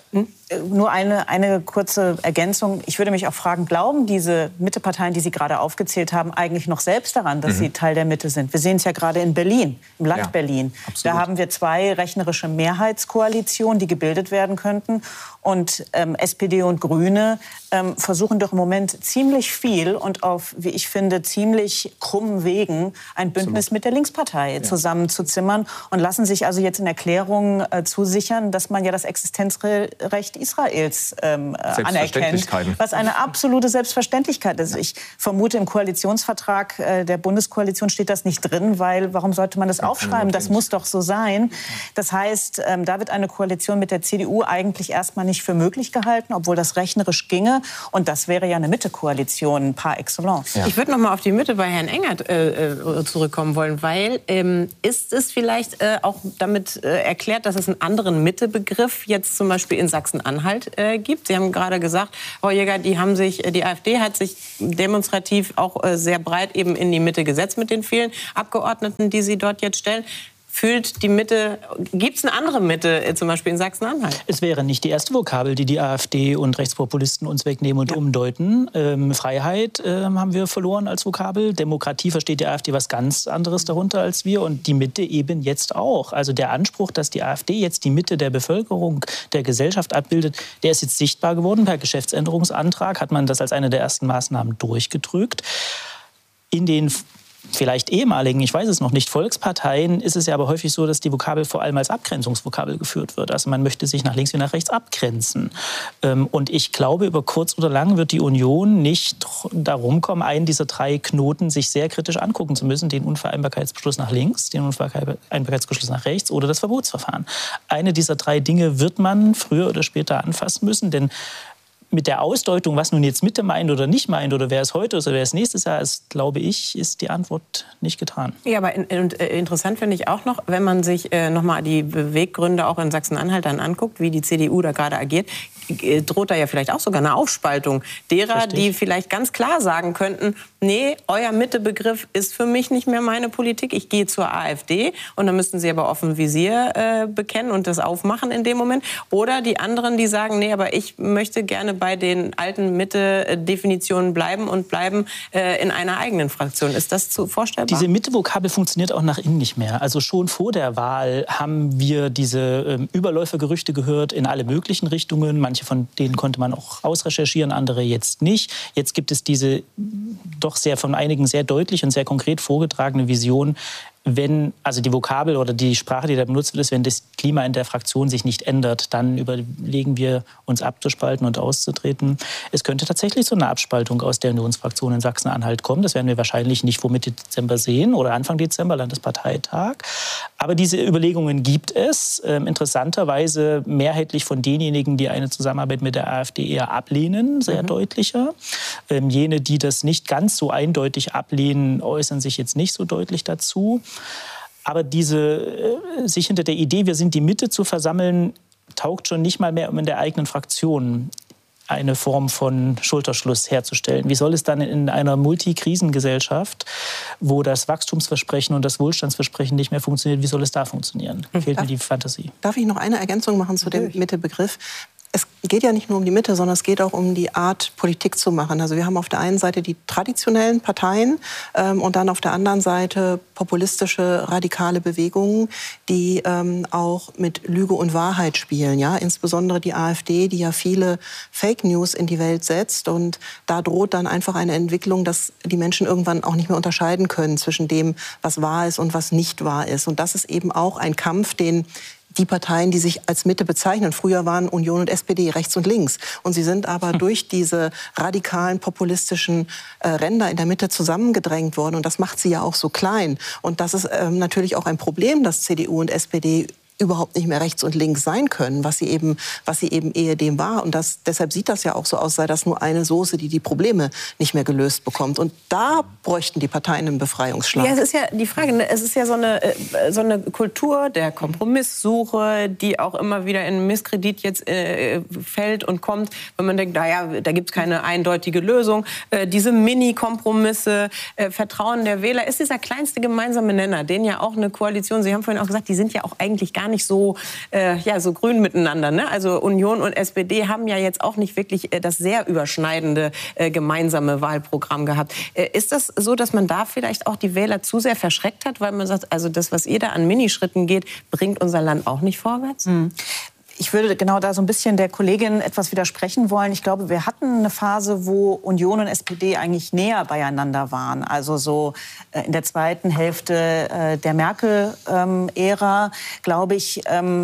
Nur eine, eine kurze Ergänzung. Ich würde mich auch fragen, glauben diese Mitteparteien, die Sie gerade aufgezählt haben, eigentlich noch selbst daran, dass mhm. sie Teil der Mitte sind? Wir sehen es ja gerade in Berlin, im Land ja, Berlin. Absolut. Da haben wir zwei rechnerische Mehrheitskoalitionen, die gebildet werden könnten. Und ähm, S P D und Grüne ähm, versuchen doch im Moment ziemlich viel und auf, wie ich finde, ziemlich krummen Wegen ein Bündnis Absolut. mit der Linkspartei ja. zusammenzuzimmern und lassen sich also jetzt in Erklärungen äh, zusichern, dass man ja das Existenzrecht Israels ähm, anerkennt, was eine absolute Selbstverständlichkeit ist. Ich vermute, im Koalitionsvertrag äh, der Bundeskoalition steht das nicht drin, weil warum sollte man das aufschreiben? Das muss doch so sein. Das heißt, ähm, da wird eine Koalition mit der C D U eigentlich erstmal nicht für möglich gehalten, obwohl das rechnerisch ginge. Und das wäre ja eine Mitte-Koalition par excellence. Ja. Ich würde noch mal auf die Mitte bei Herrn Engert äh, zurückkommen wollen, weil ähm, ist es vielleicht äh, auch damit äh, erklärt, dass es einen anderen Mitte-Begriff jetzt zum Beispiel in Sachsen-Anhalt äh, gibt? Sie haben gerade gesagt, Frau Jäger, die haben sich, die AfD hat sich demonstrativ auch äh, sehr breit eben in die Mitte gesetzt mit den vielen Abgeordneten, die sie dort jetzt stellen. Fühlt die Mitte, gibt es eine andere Mitte, zum Beispiel in Sachsen-Anhalt? Es wäre nicht die erste Vokabel, die die AfD und Rechtspopulisten uns wegnehmen und ja. umdeuten. Ähm, Freiheit äh, haben wir verloren als Vokabel. Demokratie versteht die AfD was ganz anderes darunter als wir. Und die Mitte eben jetzt auch. Also der Anspruch, dass die AfD jetzt die Mitte der Bevölkerung, der Gesellschaft abbildet, der ist jetzt sichtbar geworden. Per Geschäftsänderungsantrag hat man das als eine der ersten Maßnahmen durchgedrückt. In den vielleicht ehemaligen, ich weiß es noch nicht, Volksparteien ist es ja aber häufig so, dass die Vokabel vor allem als Abgrenzungsvokabel geführt wird. Also man möchte sich nach links wie nach rechts abgrenzen. Und ich glaube, über kurz oder lang wird die Union nicht darum kommen, einen dieser drei Knoten sich sehr kritisch angucken zu müssen. Den Unvereinbarkeitsbeschluss nach links, den Unvereinbarkeitsbeschluss nach rechts oder das Verbotsverfahren. Eine dieser drei Dinge wird man früher oder später anfassen müssen, denn mit der Ausdeutung, was nun jetzt Mitte meint oder nicht meint oder wer es heute ist oder wer es nächstes Jahr ist, glaube ich, ist die Antwort nicht getan. Ja, aber in, in, interessant finde ich auch noch, wenn man sich äh, noch mal die Beweggründe auch in Sachsen-Anhalt dann anguckt, wie die C D U da gerade agiert, äh, droht da ja vielleicht auch sogar eine Aufspaltung derer, Verstehe. die vielleicht ganz klar sagen könnten, nee, euer Mittebegriff ist für mich nicht mehr meine Politik, ich gehe zur AfD und dann müssten sie aber offen Visier äh, bekennen und das aufmachen in dem Moment. Oder die anderen, die sagen, nee, aber ich möchte gerne bei den alten Mitte-Definitionen bleiben und bleiben äh, in einer eigenen Fraktion. Ist das zu vorstellbar? Diese Mitte-Vokabel funktioniert auch nach innen nicht mehr. Also schon vor der Wahl haben wir diese ähm, Überläufergerüchte gehört in alle möglichen Richtungen. Manche von denen konnte man auch ausrecherchieren, andere jetzt nicht. Jetzt gibt es diese doch sehr von einigen sehr deutlich und sehr konkret vorgetragene Vision, wenn, also die Vokabel oder die Sprache, die da benutzt wird, ist, wenn das Klima in der Fraktion sich nicht ändert, dann überlegen wir, uns abzuspalten und auszutreten. Es könnte tatsächlich zu einer Abspaltung aus der Unionsfraktion in Sachsen-Anhalt kommen. Das werden wir wahrscheinlich nicht vor Mitte Dezember sehen oder Anfang Dezember, Landesparteitag. Aber diese Überlegungen gibt es. Ähm, interessanterweise mehrheitlich von denjenigen, die eine Zusammenarbeit mit der AfD eher ablehnen, sehr mhm. deutlicher. Ähm, jene, die das nicht ganz so eindeutig ablehnen, äußern sich jetzt nicht so deutlich dazu. Aber diese, sich hinter der Idee, wir sind die Mitte zu versammeln, taugt schon nicht mal mehr, um in der eigenen Fraktion eine Form von Schulterschluss herzustellen. Wie soll es dann in einer Multikrisengesellschaft, wo das Wachstumsversprechen und das Wohlstandsversprechen nicht mehr funktioniert, wie soll es da funktionieren? Fehlt darf, mir die Fantasie. Darf ich noch eine Ergänzung machen zu dem Mittebegriff? es geht ja nicht nur um die Mitte, sondern es geht auch um die Art, Politik zu machen. Also wir haben auf der einen Seite die traditionellen Parteien ähm, und dann auf der anderen Seite populistische, radikale Bewegungen, die ähm, auch mit Lüge und Wahrheit spielen. Ja? Insbesondere die AfD, die ja viele Fake News in die Welt setzt. Und da droht dann einfach eine Entwicklung, dass die Menschen irgendwann auch nicht mehr unterscheiden können zwischen dem, was wahr ist und was nicht wahr ist. Und das ist eben auch ein Kampf, den die Parteien, die sich als Mitte bezeichnen. Früher waren Union und S P D rechts und links. Und sie sind aber hm. durch diese radikalen, populistischen äh, Ränder in der Mitte zusammengedrängt worden. Und das macht sie ja auch so klein. Und das ist ähm, natürlich auch ein Problem, dass C D U und S P D überhaupt nicht mehr rechts und links sein können, was sie eben, was sie eben ehedem war. Und das, deshalb sieht das ja auch so aus, sei das nur eine Soße, die die Probleme nicht mehr gelöst bekommt. Und da bräuchten die Parteien einen Befreiungsschlag. Ja, es ist ja die Frage, es ist ja so eine, so eine Kultur der Kompromisssuche, die auch immer wieder in Misskredit jetzt äh, fällt und kommt, wenn man denkt, naja, da gibt es keine eindeutige Lösung. Äh, diese Mini-Kompromisse, äh, Vertrauen der Wähler ist dieser kleinste gemeinsame Nenner, den ja auch eine Koalition, Sie haben vorhin auch gesagt, die sind ja auch eigentlich gar nicht so, äh, ja, so grün miteinander. Ne? Also Union und S P D haben ja jetzt auch nicht wirklich äh, das sehr überschneidende äh, gemeinsame Wahlprogramm gehabt. Äh, ist das so, dass man da vielleicht auch die Wähler zu sehr verschreckt hat, weil man sagt, also das, was ihr da an Minischritten geht, bringt unser Land auch nicht vorwärts? Mhm. Ich würde genau da so ein bisschen der Kollegin etwas widersprechen wollen. Ich glaube, wir hatten eine Phase, wo Union und S P D eigentlich näher beieinander waren. Also so in der zweiten Hälfte der Merkel-Ära, glaube ich,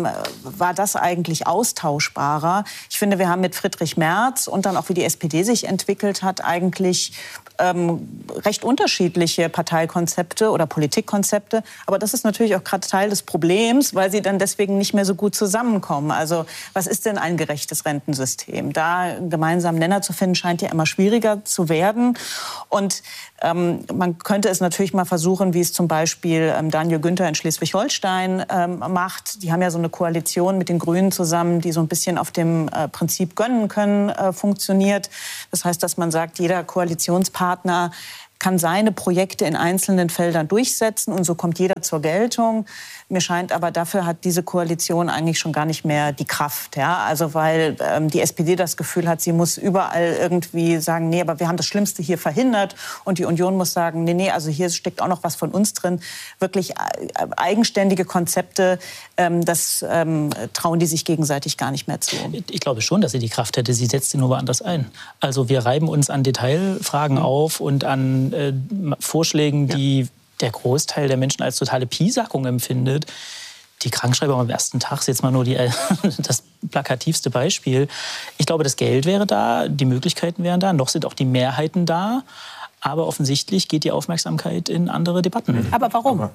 war das eigentlich austauschbarer. Ich finde, wir haben mit Friedrich Merz und dann auch, wie die S P D sich entwickelt hat, eigentlich ähm, recht unterschiedliche Parteikonzepte oder Politikkonzepte. Aber das ist natürlich auch gerade Teil des Problems, weil sie dann deswegen nicht mehr so gut zusammenkommen. Also was ist denn ein gerechtes Rentensystem? Da einen gemeinsamen Nenner zu finden, scheint ja immer schwieriger zu werden. Und ähm, man könnte es natürlich mal versuchen, wie es zum Beispiel ähm, Daniel Günther in Schleswig-Holstein ähm, macht. Die haben ja so eine Koalition mit den Grünen zusammen, die so ein bisschen auf dem äh, Prinzip gönnen können äh, funktioniert. Das heißt, dass man sagt, jeder Koalitionspartner kann seine Projekte in einzelnen Feldern durchsetzen und so kommt jeder zur Geltung. Mir scheint aber, dafür hat diese Koalition eigentlich schon gar nicht mehr die Kraft. Ja? Also weil ähm, die S P D das Gefühl hat, sie muss überall irgendwie sagen, nee, aber wir haben das Schlimmste hier verhindert. Und die Union muss sagen, nee, nee, also hier steckt auch noch was von uns drin. Wirklich äh, eigenständige Konzepte, ähm, das ähm, trauen die sich gegenseitig gar nicht mehr zu. Ich glaube schon, dass sie die Kraft hätte. Sie setzt sie nur woanders ein. Also wir reiben uns an Detailfragen mhm. auf und an äh, Vorschlägen, die ja. der Großteil der Menschen als totale Piesackung empfindet. Die Krankschreibung am ersten Tag ist jetzt mal nur die, das plakativste Beispiel. Ich glaube, das Geld wäre da, die Möglichkeiten wären da, noch sind auch die Mehrheiten da. Aber offensichtlich geht die Aufmerksamkeit in andere Debatten. Aber warum?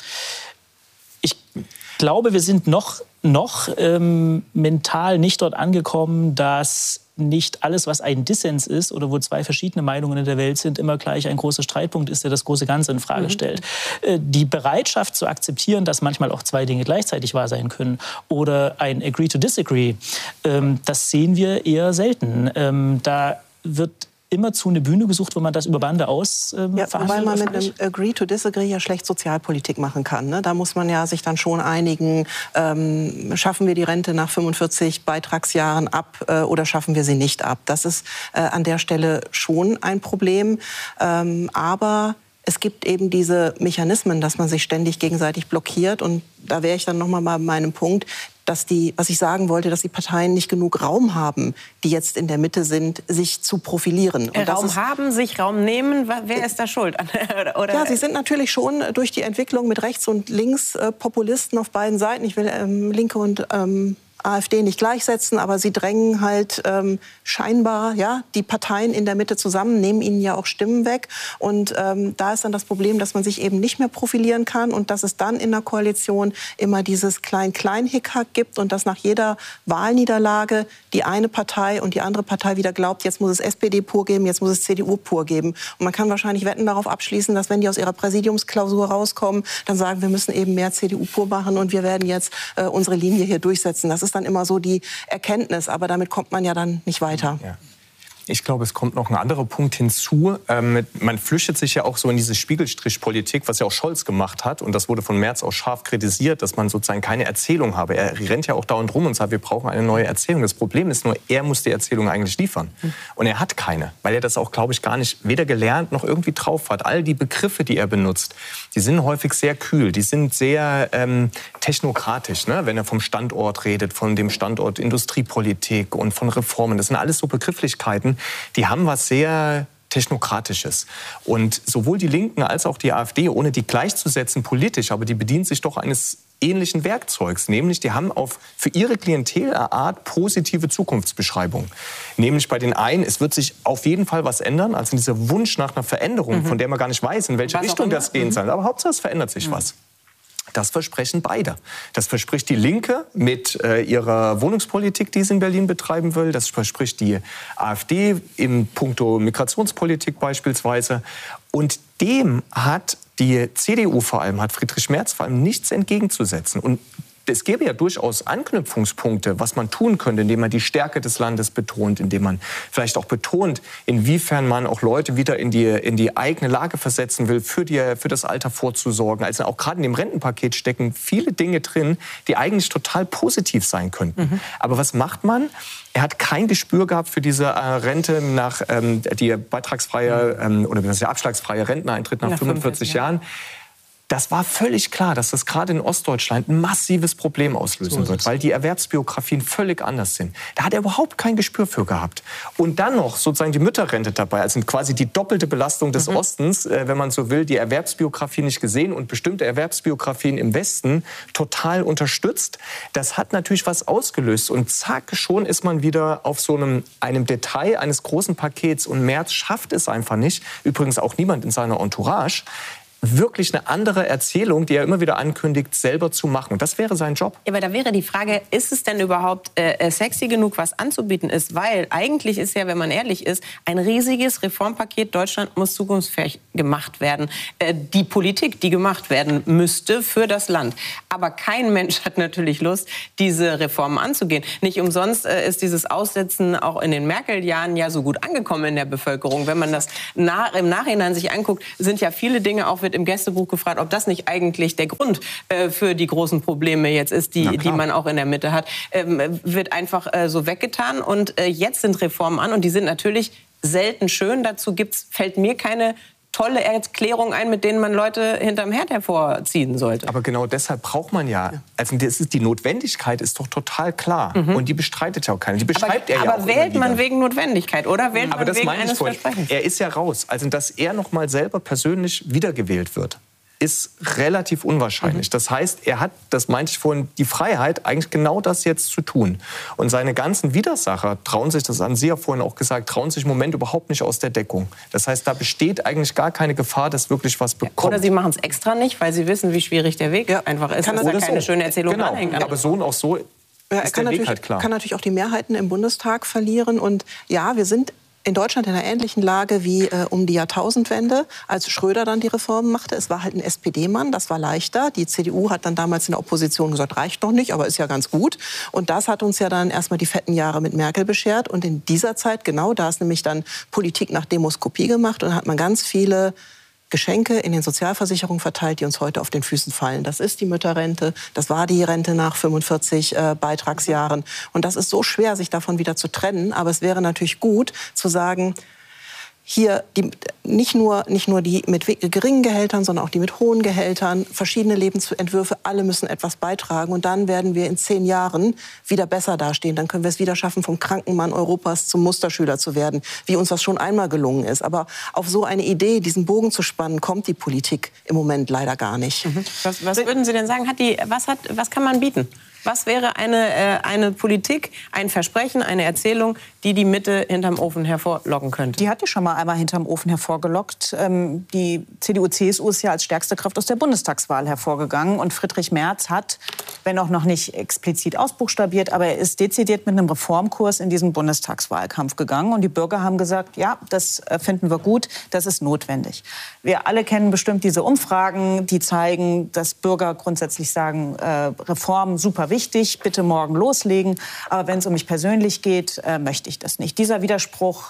Ich glaube, wir sind noch, noch ähm, mental nicht dort angekommen, dass nicht alles, was ein Dissens ist oder wo zwei verschiedene Meinungen in der Welt sind, immer gleich ein großer Streitpunkt ist, der das große Ganze in Frage mhm. stellt. Die Bereitschaft zu akzeptieren, dass manchmal auch zwei Dinge gleichzeitig wahr sein können oder ein Agree to Disagree, das sehen wir eher selten. Da wird immerzu eine Bühne gesucht, wo man das über Bande aus äh, ja, wobei man mit einem Agree to Disagree ja schlecht Sozialpolitik machen kann. Ne? Da muss man ja sich dann schon einigen, ähm, schaffen wir die Rente nach fünfundvierzig Beitragsjahren ab äh, oder schaffen wir sie nicht ab. Das ist äh, an der Stelle schon ein Problem. Ähm, aber es gibt eben diese Mechanismen, dass man sich ständig gegenseitig blockiert. Und da wäre ich dann noch mal bei meinem Punkt, dass die, was ich sagen wollte, dass die Parteien nicht genug Raum haben, die jetzt in der Mitte sind, sich zu profilieren. Und Raum haben, sich Raum nehmen, wer ist da schuld? Oder? Ja, sie sind natürlich schon durch die Entwicklung mit Rechts- und Links-Populisten auf beiden Seiten. Ich will ähm, Linke und ähm, AfD nicht gleichsetzen, aber sie drängen halt ähm, scheinbar ja, die Parteien in der Mitte zusammen, nehmen ihnen ja auch Stimmen weg. Und ähm, da ist dann das Problem, dass man sich eben nicht mehr profilieren kann und dass es dann in der Koalition immer dieses Klein-Klein-Hickhack gibt und dass nach jeder Wahlniederlage die eine Partei und die andere Partei wieder glaubt, jetzt muss es S P D pur geben, jetzt muss es C D U pur geben. Und man kann wahrscheinlich Wetten darauf abschließen, dass wenn die aus ihrer Präsidiumsklausur rauskommen, dann sagen, wir müssen eben mehr C D U pur machen und wir werden jetzt äh, unsere Linie hier durchsetzen. Das ist dann immer so die Erkenntnis, aber damit kommt man ja dann nicht weiter. Ja. Ich glaube, es kommt noch ein anderer Punkt hinzu. Ähm, man flüchtet sich ja auch so in diese Spiegelstrichpolitik, was ja auch Scholz gemacht hat. Und das wurde von Merz auch scharf kritisiert, dass man sozusagen keine Erzählung habe. Er rennt ja auch dauernd rum und sagt, wir brauchen eine neue Erzählung. Das Problem ist nur, er muss die Erzählung eigentlich liefern. Und er hat keine, weil er das auch, glaube ich, gar nicht weder gelernt noch irgendwie drauf hat. All die Begriffe, die er benutzt, die sind häufig sehr kühl. Die sind sehr ähm, technokratisch, ne? Wenn er vom Standort redet, von dem Standort Industriepolitik und von Reformen. Das sind alles so Begrifflichkeiten, die haben was sehr Technokratisches. Und sowohl die Linken als auch die AfD, ohne die gleichzusetzen politisch, aber die bedient sich doch eines ähnlichen Werkzeugs, nämlich die haben auf für ihre Klientel eine Art positive Zukunftsbeschreibung. Nämlich bei den einen, es wird sich auf jeden Fall was ändern, also dieser Wunsch nach einer Veränderung, mhm. von der man gar nicht weiß, in welche was Richtung das gehen soll. Aber Hauptsache es verändert sich mhm. was. Das versprechen beide. Das verspricht die Linke mit äh, ihrer Wohnungspolitik, die sie in Berlin betreiben will. Das verspricht die AfD im Punkto Migrationspolitik beispielsweise. Und dem hat die C D U vor allem, hat Friedrich Merz vor allem nichts entgegenzusetzen. Und es gäbe ja durchaus Anknüpfungspunkte, was man tun könnte, indem man die Stärke des Landes betont, indem man vielleicht auch betont, inwiefern man auch Leute wieder in die, in die eigene Lage versetzen will, für, die, für das Alter vorzusorgen. Also auch gerade in dem Rentenpaket stecken viele Dinge drin, die eigentlich total positiv sein könnten. Mhm. Aber was macht man? Er hat kein Gespür gehabt für diese äh, Rente nach ähm, die beitragsfreie ähm, oder der abschlagsfreie Renteneintritt nach, nach fünfundvierzig Jahren. Das war völlig klar, dass das gerade in Ostdeutschland ein massives Problem auslösen wird, weil die Erwerbsbiografien völlig anders sind. Da hat er überhaupt kein Gespür für gehabt. Und dann noch sozusagen die Mütterrente dabei, also quasi die doppelte Belastung des mhm. Ostens, äh, wenn man so will, die Erwerbsbiografie nicht gesehen und bestimmte Erwerbsbiografien im Westen total unterstützt. Das hat natürlich was ausgelöst und zack, schon ist man wieder auf so einem, einem Detail eines großen Pakets und Merz schafft es einfach nicht, übrigens auch niemand in seiner Entourage, wirklich eine andere Erzählung, die er immer wieder ankündigt, selber zu machen. Und das wäre sein Job. Ja, aber da wäre die Frage, ist es denn überhaupt äh, sexy genug, was anzubieten ist? Weil eigentlich ist ja, wenn man ehrlich ist, ein riesiges Reformpaket, Deutschland muss zukunftsfähig gemacht werden. Äh, die Politik, die gemacht werden müsste für das Land. Aber kein Mensch hat natürlich Lust, diese Reformen anzugehen. Nicht umsonst äh, ist dieses Aussetzen auch in den Merkel-Jahren ja so gut angekommen in der Bevölkerung. Wenn man das nach, im Nachhinein sich anguckt, sind ja viele Dinge auch im Gästebuch gefragt, ob das nicht eigentlich der Grund äh, für die großen Probleme jetzt ist, die, die man auch in der Mitte hat. Ähm, wird einfach äh, so weggetan. Und äh, jetzt sind Reformen an und die sind natürlich selten schön. Dazu gibt's, fällt mir keine tolle Erklärung ein, mit denen man Leute hinterm Herd hervorziehen sollte. Aber genau deshalb braucht man ja, also das ist, die Notwendigkeit ist doch total klar. Mhm. Und die bestreitet ja auch keiner. Die beschreibt aber, er ja aber auch wählt man wegen Notwendigkeit oder wählt aber man wegen eines Versprechens? Er ist ja raus. Also dass er noch mal selber persönlich wiedergewählt wird, ist relativ unwahrscheinlich. Mhm. Das heißt, er hat, das meinte ich vorhin, die Freiheit, eigentlich genau das jetzt zu tun. Und seine ganzen Widersacher trauen sich, das haben Sie ja vorhin auch gesagt, trauen sich im Moment überhaupt nicht aus der Deckung. Das heißt, da besteht eigentlich gar keine Gefahr, dass wirklich was bekommt. Oder sie machen es extra nicht, weil sie wissen, wie schwierig der Weg ja. einfach ist. Kann dass da keine so. schöne Erzählung genau. anhängen. Aber so und auch so ja, er ist kann der Weg natürlich, halt klar. kann natürlich auch die Mehrheiten im Bundestag verlieren. Und ja, wir sind in Deutschland in einer ähnlichen Lage wie äh, um die Jahrtausendwende, als Schröder dann die Reformen machte. Es war halt ein S P D-Mann, das war leichter. Die C D U hat dann damals in der Opposition gesagt, reicht noch nicht, aber ist ja ganz gut. Und das hat uns ja dann erstmal die fetten Jahre mit Merkel beschert. Und in dieser Zeit, genau da ist nämlich dann Politik nach Demoskopie gemacht und hat man ganz viele Geschenke in den Sozialversicherungen verteilt, die uns heute auf den Füßen fallen. Das ist die Mütterrente, das war die Rente nach fünfundvierzig äh, Beitragsjahren. Und das ist so schwer, sich davon wieder zu trennen. Aber es wäre natürlich gut zu sagen, hier die, nicht nur, nicht nur die mit geringen Gehältern, sondern auch die mit hohen Gehältern, verschiedene Lebensentwürfe, alle müssen etwas beitragen. Und dann werden wir in zehn Jahren wieder besser dastehen. Dann können wir es wieder schaffen, vom kranken Mann Europas zum Musterschüler zu werden, wie uns das schon einmal gelungen ist. Aber auf so eine Idee, diesen Bogen zu spannen, kommt die Politik im Moment leider gar nicht. Mhm. Was, was würden Sie denn sagen, hat die, was, hat, was kann man bieten? Was wäre eine, äh, eine Politik, ein Versprechen, eine Erzählung, die die Mitte hinterm Ofen hervorlocken könnte? Die hat die schon mal einmal hinterm Ofen hervorgelockt. Ähm, die C D U C S U ist ja als stärkste Kraft aus der Bundestagswahl hervorgegangen. Und Friedrich Merz hat, wenn auch noch nicht explizit ausbuchstabiert, aber er ist dezidiert mit einem Reformkurs in diesen Bundestagswahlkampf gegangen. Und die Bürger haben gesagt, ja, das finden wir gut, das ist notwendig. Wir alle kennen bestimmt diese Umfragen, die zeigen, dass Bürger grundsätzlich sagen, äh, Reformen super wichtig, bitte morgen loslegen. Aber wenn es um mich persönlich geht, äh, möchte ich das nicht. Dieser Widerspruch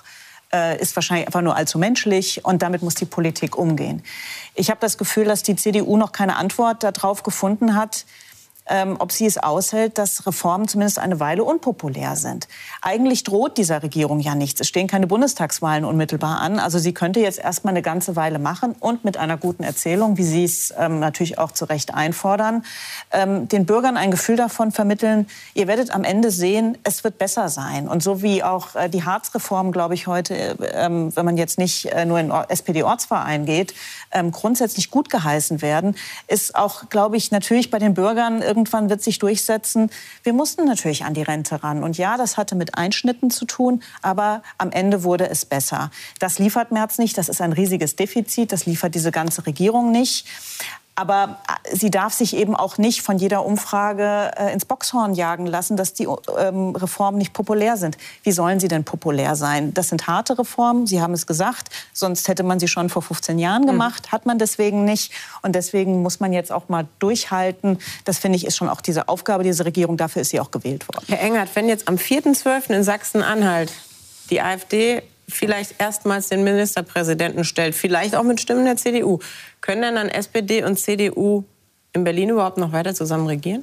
äh, ist wahrscheinlich einfach nur allzu menschlich und damit muss die Politik umgehen. Ich habe das Gefühl, dass die C D U noch keine Antwort darauf gefunden hat, Ähm, ob sie es aushält, dass Reformen zumindest eine Weile unpopulär sind. Eigentlich droht dieser Regierung ja nichts. Es stehen keine Bundestagswahlen unmittelbar an. Also sie könnte jetzt erst mal eine ganze Weile machen und mit einer guten Erzählung, wie Sie es ähm, natürlich auch zu Recht einfordern, ähm, den Bürgern ein Gefühl davon vermitteln, ihr werdet am Ende sehen, es wird besser sein. Und so wie auch äh, die Hartz-Reform, glaube ich, heute, äh, wenn man jetzt nicht äh, nur in S P D-Ortsverein geht, äh, grundsätzlich gut geheißen werden, ist auch, glaube ich, natürlich bei den Bürgern irgendwie irgendwann wird sich durchsetzen, wir mussten natürlich an die Rente ran. Und ja, das hatte mit Einschnitten zu tun, aber am Ende wurde es besser. Das liefert Merz nicht, das ist ein riesiges Defizit, das liefert diese ganze Regierung nicht. Aber sie darf sich eben auch nicht von jeder Umfrage äh, ins Boxhorn jagen lassen, dass die ähm, Reformen nicht populär sind. Wie sollen sie denn populär sein? Das sind harte Reformen, Sie haben es gesagt. Sonst hätte man sie schon vor fünfzehn Jahren gemacht. Mhm. Hat man deswegen nicht. Und deswegen muss man jetzt auch mal durchhalten. Das, finde ich, ist schon auch diese Aufgabe dieser Regierung. Dafür ist sie auch gewählt worden. Herr Engert, wenn jetzt am vierten zwölften in Sachsen-Anhalt die AfD vielleicht erstmals den Ministerpräsidenten stellt, vielleicht auch mit Stimmen der C D U, können denn dann S P D und C D U in Berlin überhaupt noch weiter zusammen regieren?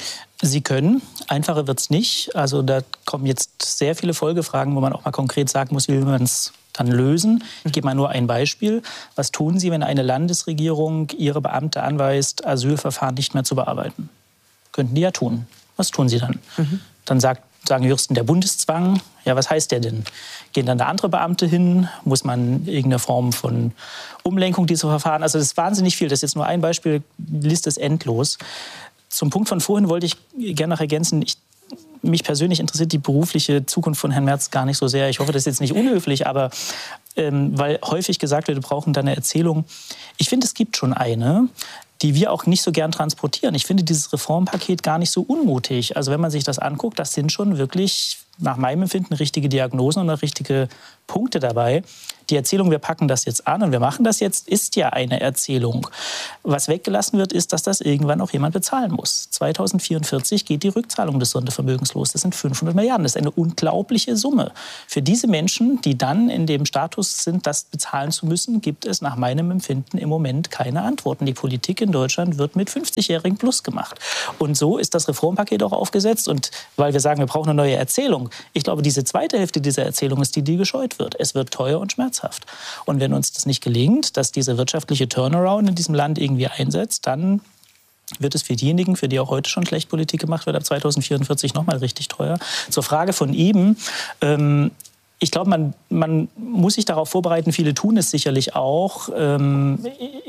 Sie können. Einfacher wird es nicht. Also da kommen jetzt sehr viele Folgefragen, wo man auch mal konkret sagen muss, wie will man es dann lösen. Ich gebe mal nur ein Beispiel. Was tun Sie, wenn eine Landesregierung ihre Beamte anweist, Asylverfahren nicht mehr zu bearbeiten? Könnten die ja tun. Was tun Sie dann? Mhm. Dann sagt sagen Juristen, der Bundeszwang, ja, was heißt der denn? Gehen dann da andere Beamte hin? Muss man irgendeine Form von Umlenkung dieser Verfahren? Also das ist wahnsinnig viel. Das ist jetzt nur ein Beispiel, die Liste ist endlos. Zum Punkt von vorhin wollte ich gerne noch ergänzen, ich, mich persönlich interessiert die berufliche Zukunft von Herrn Merz gar nicht so sehr. Ich hoffe, das ist jetzt nicht unhöflich, aber ähm, weil häufig gesagt wird, wir brauchen da eine Erzählung. Ich finde, es gibt schon eine, die wir auch nicht so gern transportieren. Ich finde dieses Reformpaket gar nicht so unmutig. Also wenn man sich das anguckt, das sind schon wirklich nach meinem Empfinden richtige Diagnosen und richtige Punkte dabei. Die Erzählung, wir packen das jetzt an und wir machen das jetzt, ist ja eine Erzählung. Was weggelassen wird, ist, dass das irgendwann auch jemand bezahlen muss. zweitausendvierundvierzig geht die Rückzahlung des Sondervermögens los. Das sind fünfhundert Milliarden. Das ist eine unglaubliche Summe. Für diese Menschen, die dann in dem Status sind, das bezahlen zu müssen, gibt es nach meinem Empfinden im Moment keine Antworten. Die Politik in Deutschland wird mit fünfzigjährigen plus gemacht. Und so ist das Reformpaket auch aufgesetzt. Und weil wir sagen, wir brauchen eine neue Erzählung, ich glaube, diese zweite Hälfte dieser Erzählung ist die, die gescheut wird. Es wird teuer und schmerzhaft. Und wenn uns das nicht gelingt, dass dieser wirtschaftliche Turnaround in diesem Land irgendwie einsetzt, dann wird es für diejenigen, für die auch heute schon schlecht Politik gemacht wird, ab zweitausendvierundvierzig noch mal richtig teuer. Zur Frage von eben, ähm, ich glaube, man, man muss sich darauf vorbereiten, viele tun es sicherlich auch, ähm,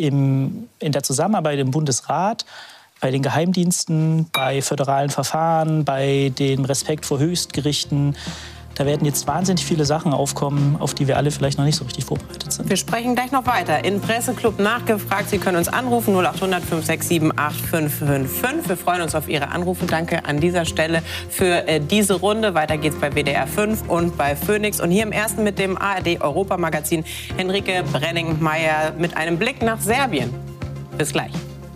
im, in der Zusammenarbeit im Bundesrat, bei den Geheimdiensten, bei föderalen Verfahren, bei dem Respekt vor Höchstgerichten. Da werden jetzt wahnsinnig viele Sachen aufkommen, auf die wir alle vielleicht noch nicht so richtig vorbereitet sind. Wir sprechen gleich noch weiter. In Presseclub nachgefragt. Sie können uns anrufen, null acht hundert fünf sechs sieben acht fünf fünf fünf. Wir freuen uns auf Ihre Anrufe. Danke an dieser Stelle für äh, diese Runde. Weiter geht's bei W D R fünf und bei Phoenix. Und hier im Ersten mit dem A R D-Europamagazin Henrike Brenning-Meyer mit einem Blick nach Serbien. Bis gleich.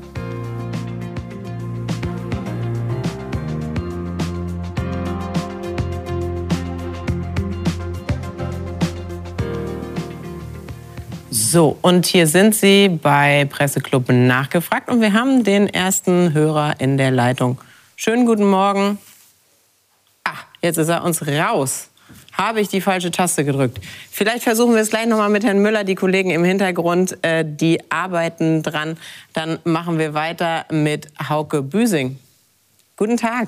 So, und hier sind Sie bei Presseclub nachgefragt und wir haben den ersten Hörer in der Leitung. Schönen guten Morgen. Ah, jetzt ist er uns raus. Habe ich die falsche Taste gedrückt. Vielleicht versuchen wir es gleich noch mal mit Herrn Müller. Die Kollegen im Hintergrund, äh, die arbeiten dran. Dann machen wir weiter mit Hauke Büsing. Guten Tag.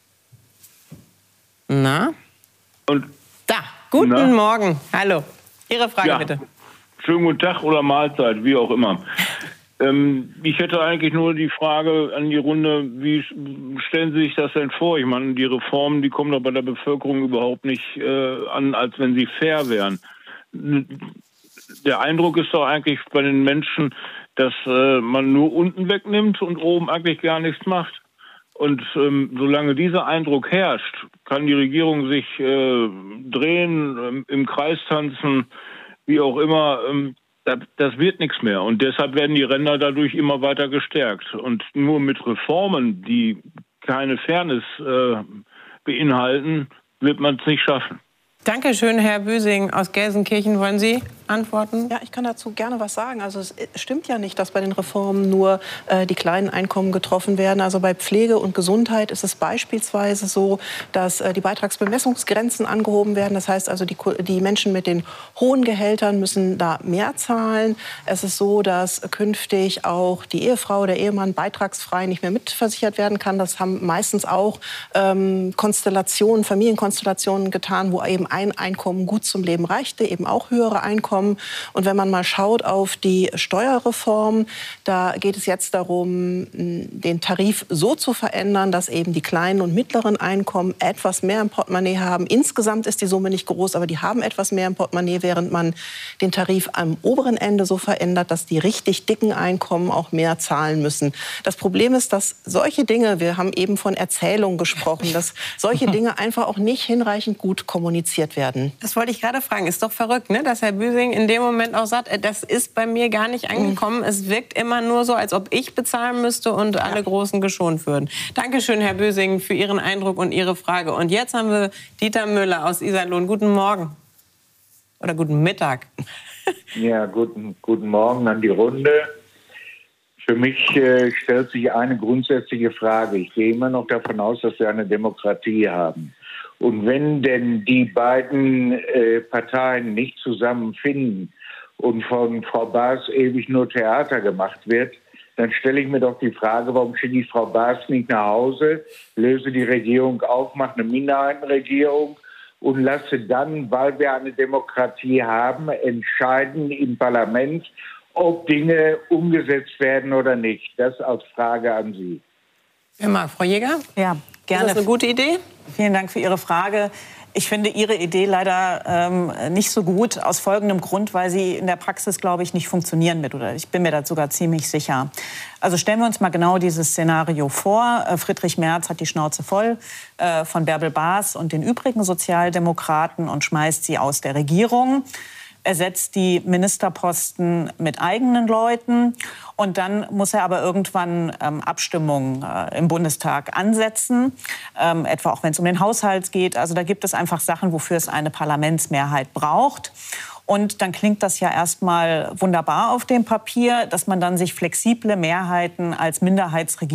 Na? Und da, guten Na? Morgen. Hallo. Ihre Frage ja. bitte. Schönen guten Tag oder Mahlzeit, wie auch immer. Ähm, ich hätte eigentlich nur die Frage an die Runde, wie stellen Sie sich das denn vor? Ich meine, die Reformen, die kommen doch bei der Bevölkerung überhaupt nicht äh, an, als wenn sie fair wären. Der Eindruck ist doch eigentlich bei den Menschen, dass äh, man nur unten wegnimmt und oben eigentlich gar nichts macht. Und ähm, solange dieser Eindruck herrscht, kann die Regierung sich äh, drehen, äh, im Kreis tanzen, wie auch immer, ähm, das, das wird nichts mehr. Und deshalb werden die Ränder dadurch immer weiter gestärkt. Und nur mit Reformen, die keine Fairness äh, beinhalten, wird man es nicht schaffen. Danke schön, Herr Büsing aus Gelsenkirchen. Wollen Sie antworten? Ja, ich kann dazu gerne was sagen. Also es stimmt ja nicht, dass bei den Reformen nur äh, die kleinen Einkommen getroffen werden. Also bei Pflege und Gesundheit ist es beispielsweise so, dass äh, die Beitragsbemessungsgrenzen angehoben werden. Das heißt also, die, die Menschen mit den hohen Gehältern müssen da mehr zahlen. Es ist so, dass künftig auch die Ehefrau, der Ehemann beitragsfrei nicht mehr mitversichert werden kann. Das haben meistens auch ähm, Konstellationen, Familienkonstellationen getan, wo eben ein Einkommen gut zum Leben reichte, eben auch höhere Einkommen. Und wenn man mal schaut auf die Steuerreform, da geht es jetzt darum, den Tarif so zu verändern, dass eben die kleinen und mittleren Einkommen etwas mehr im Portemonnaie haben. Insgesamt ist die Summe nicht groß, aber die haben etwas mehr im Portemonnaie, während man den Tarif am oberen Ende so verändert, dass die richtig dicken Einkommen auch mehr zahlen müssen. Das Problem ist, dass solche Dinge, wir haben eben von Erzählung gesprochen, dass solche Dinge einfach auch nicht hinreichend gut kommuniziert werden. Das wollte ich gerade fragen. Ist doch verrückt, ne? Dass Herr Büsing in dem Moment auch sagt, das ist bei mir gar nicht angekommen. Es wirkt immer nur so, als ob ich bezahlen müsste und ja. alle Großen geschont würden. Dankeschön, Herr Büsing, für Ihren Eindruck und Ihre Frage. Und jetzt haben wir Dieter Müller aus Iserlohn. Guten Morgen. Oder guten Mittag. Ja, guten, guten Morgen an die Runde. Für mich äh, stellt sich eine grundsätzliche Frage. Ich gehe immer noch davon aus, dass wir eine Demokratie haben. Und wenn denn die beiden äh, Parteien nicht zusammenfinden und von Frau Baas ewig nur Theater gemacht wird, dann stelle ich mir doch die Frage, warum schicke ich Frau Baas nicht nach Hause, löse die Regierung auf, mache eine Minderheitenregierung und lasse dann, weil wir eine Demokratie haben, entscheiden im Parlament, ob Dinge umgesetzt werden oder nicht. Das als Frage an Sie. Ja, Frau Jäger? Ja, gerne. Ist das eine gute Idee? Vielen Dank für Ihre Frage. Ich finde Ihre Idee leider ähm, nicht so gut, aus folgendem Grund, weil sie in der Praxis, glaube ich, nicht funktionieren wird. Oder ich bin mir da sogar ziemlich sicher. Also stellen wir uns mal genau dieses Szenario vor. Äh, Friedrich Merz hat die Schnauze voll äh, von Bärbel Baas und den übrigen Sozialdemokraten und schmeißt sie aus der Regierung. Ersetzt die Ministerposten mit eigenen Leuten. Und dann muss er aber irgendwann ähm, Abstimmungen äh, im Bundestag ansetzen, ähm, etwa auch wenn es um den Haushalt geht. Also da gibt es einfach Sachen, wofür es eine Parlamentsmehrheit braucht. Und dann klingt das ja erstmal wunderbar auf dem Papier, dass man dann sich flexible Mehrheiten als Minderheitsregierung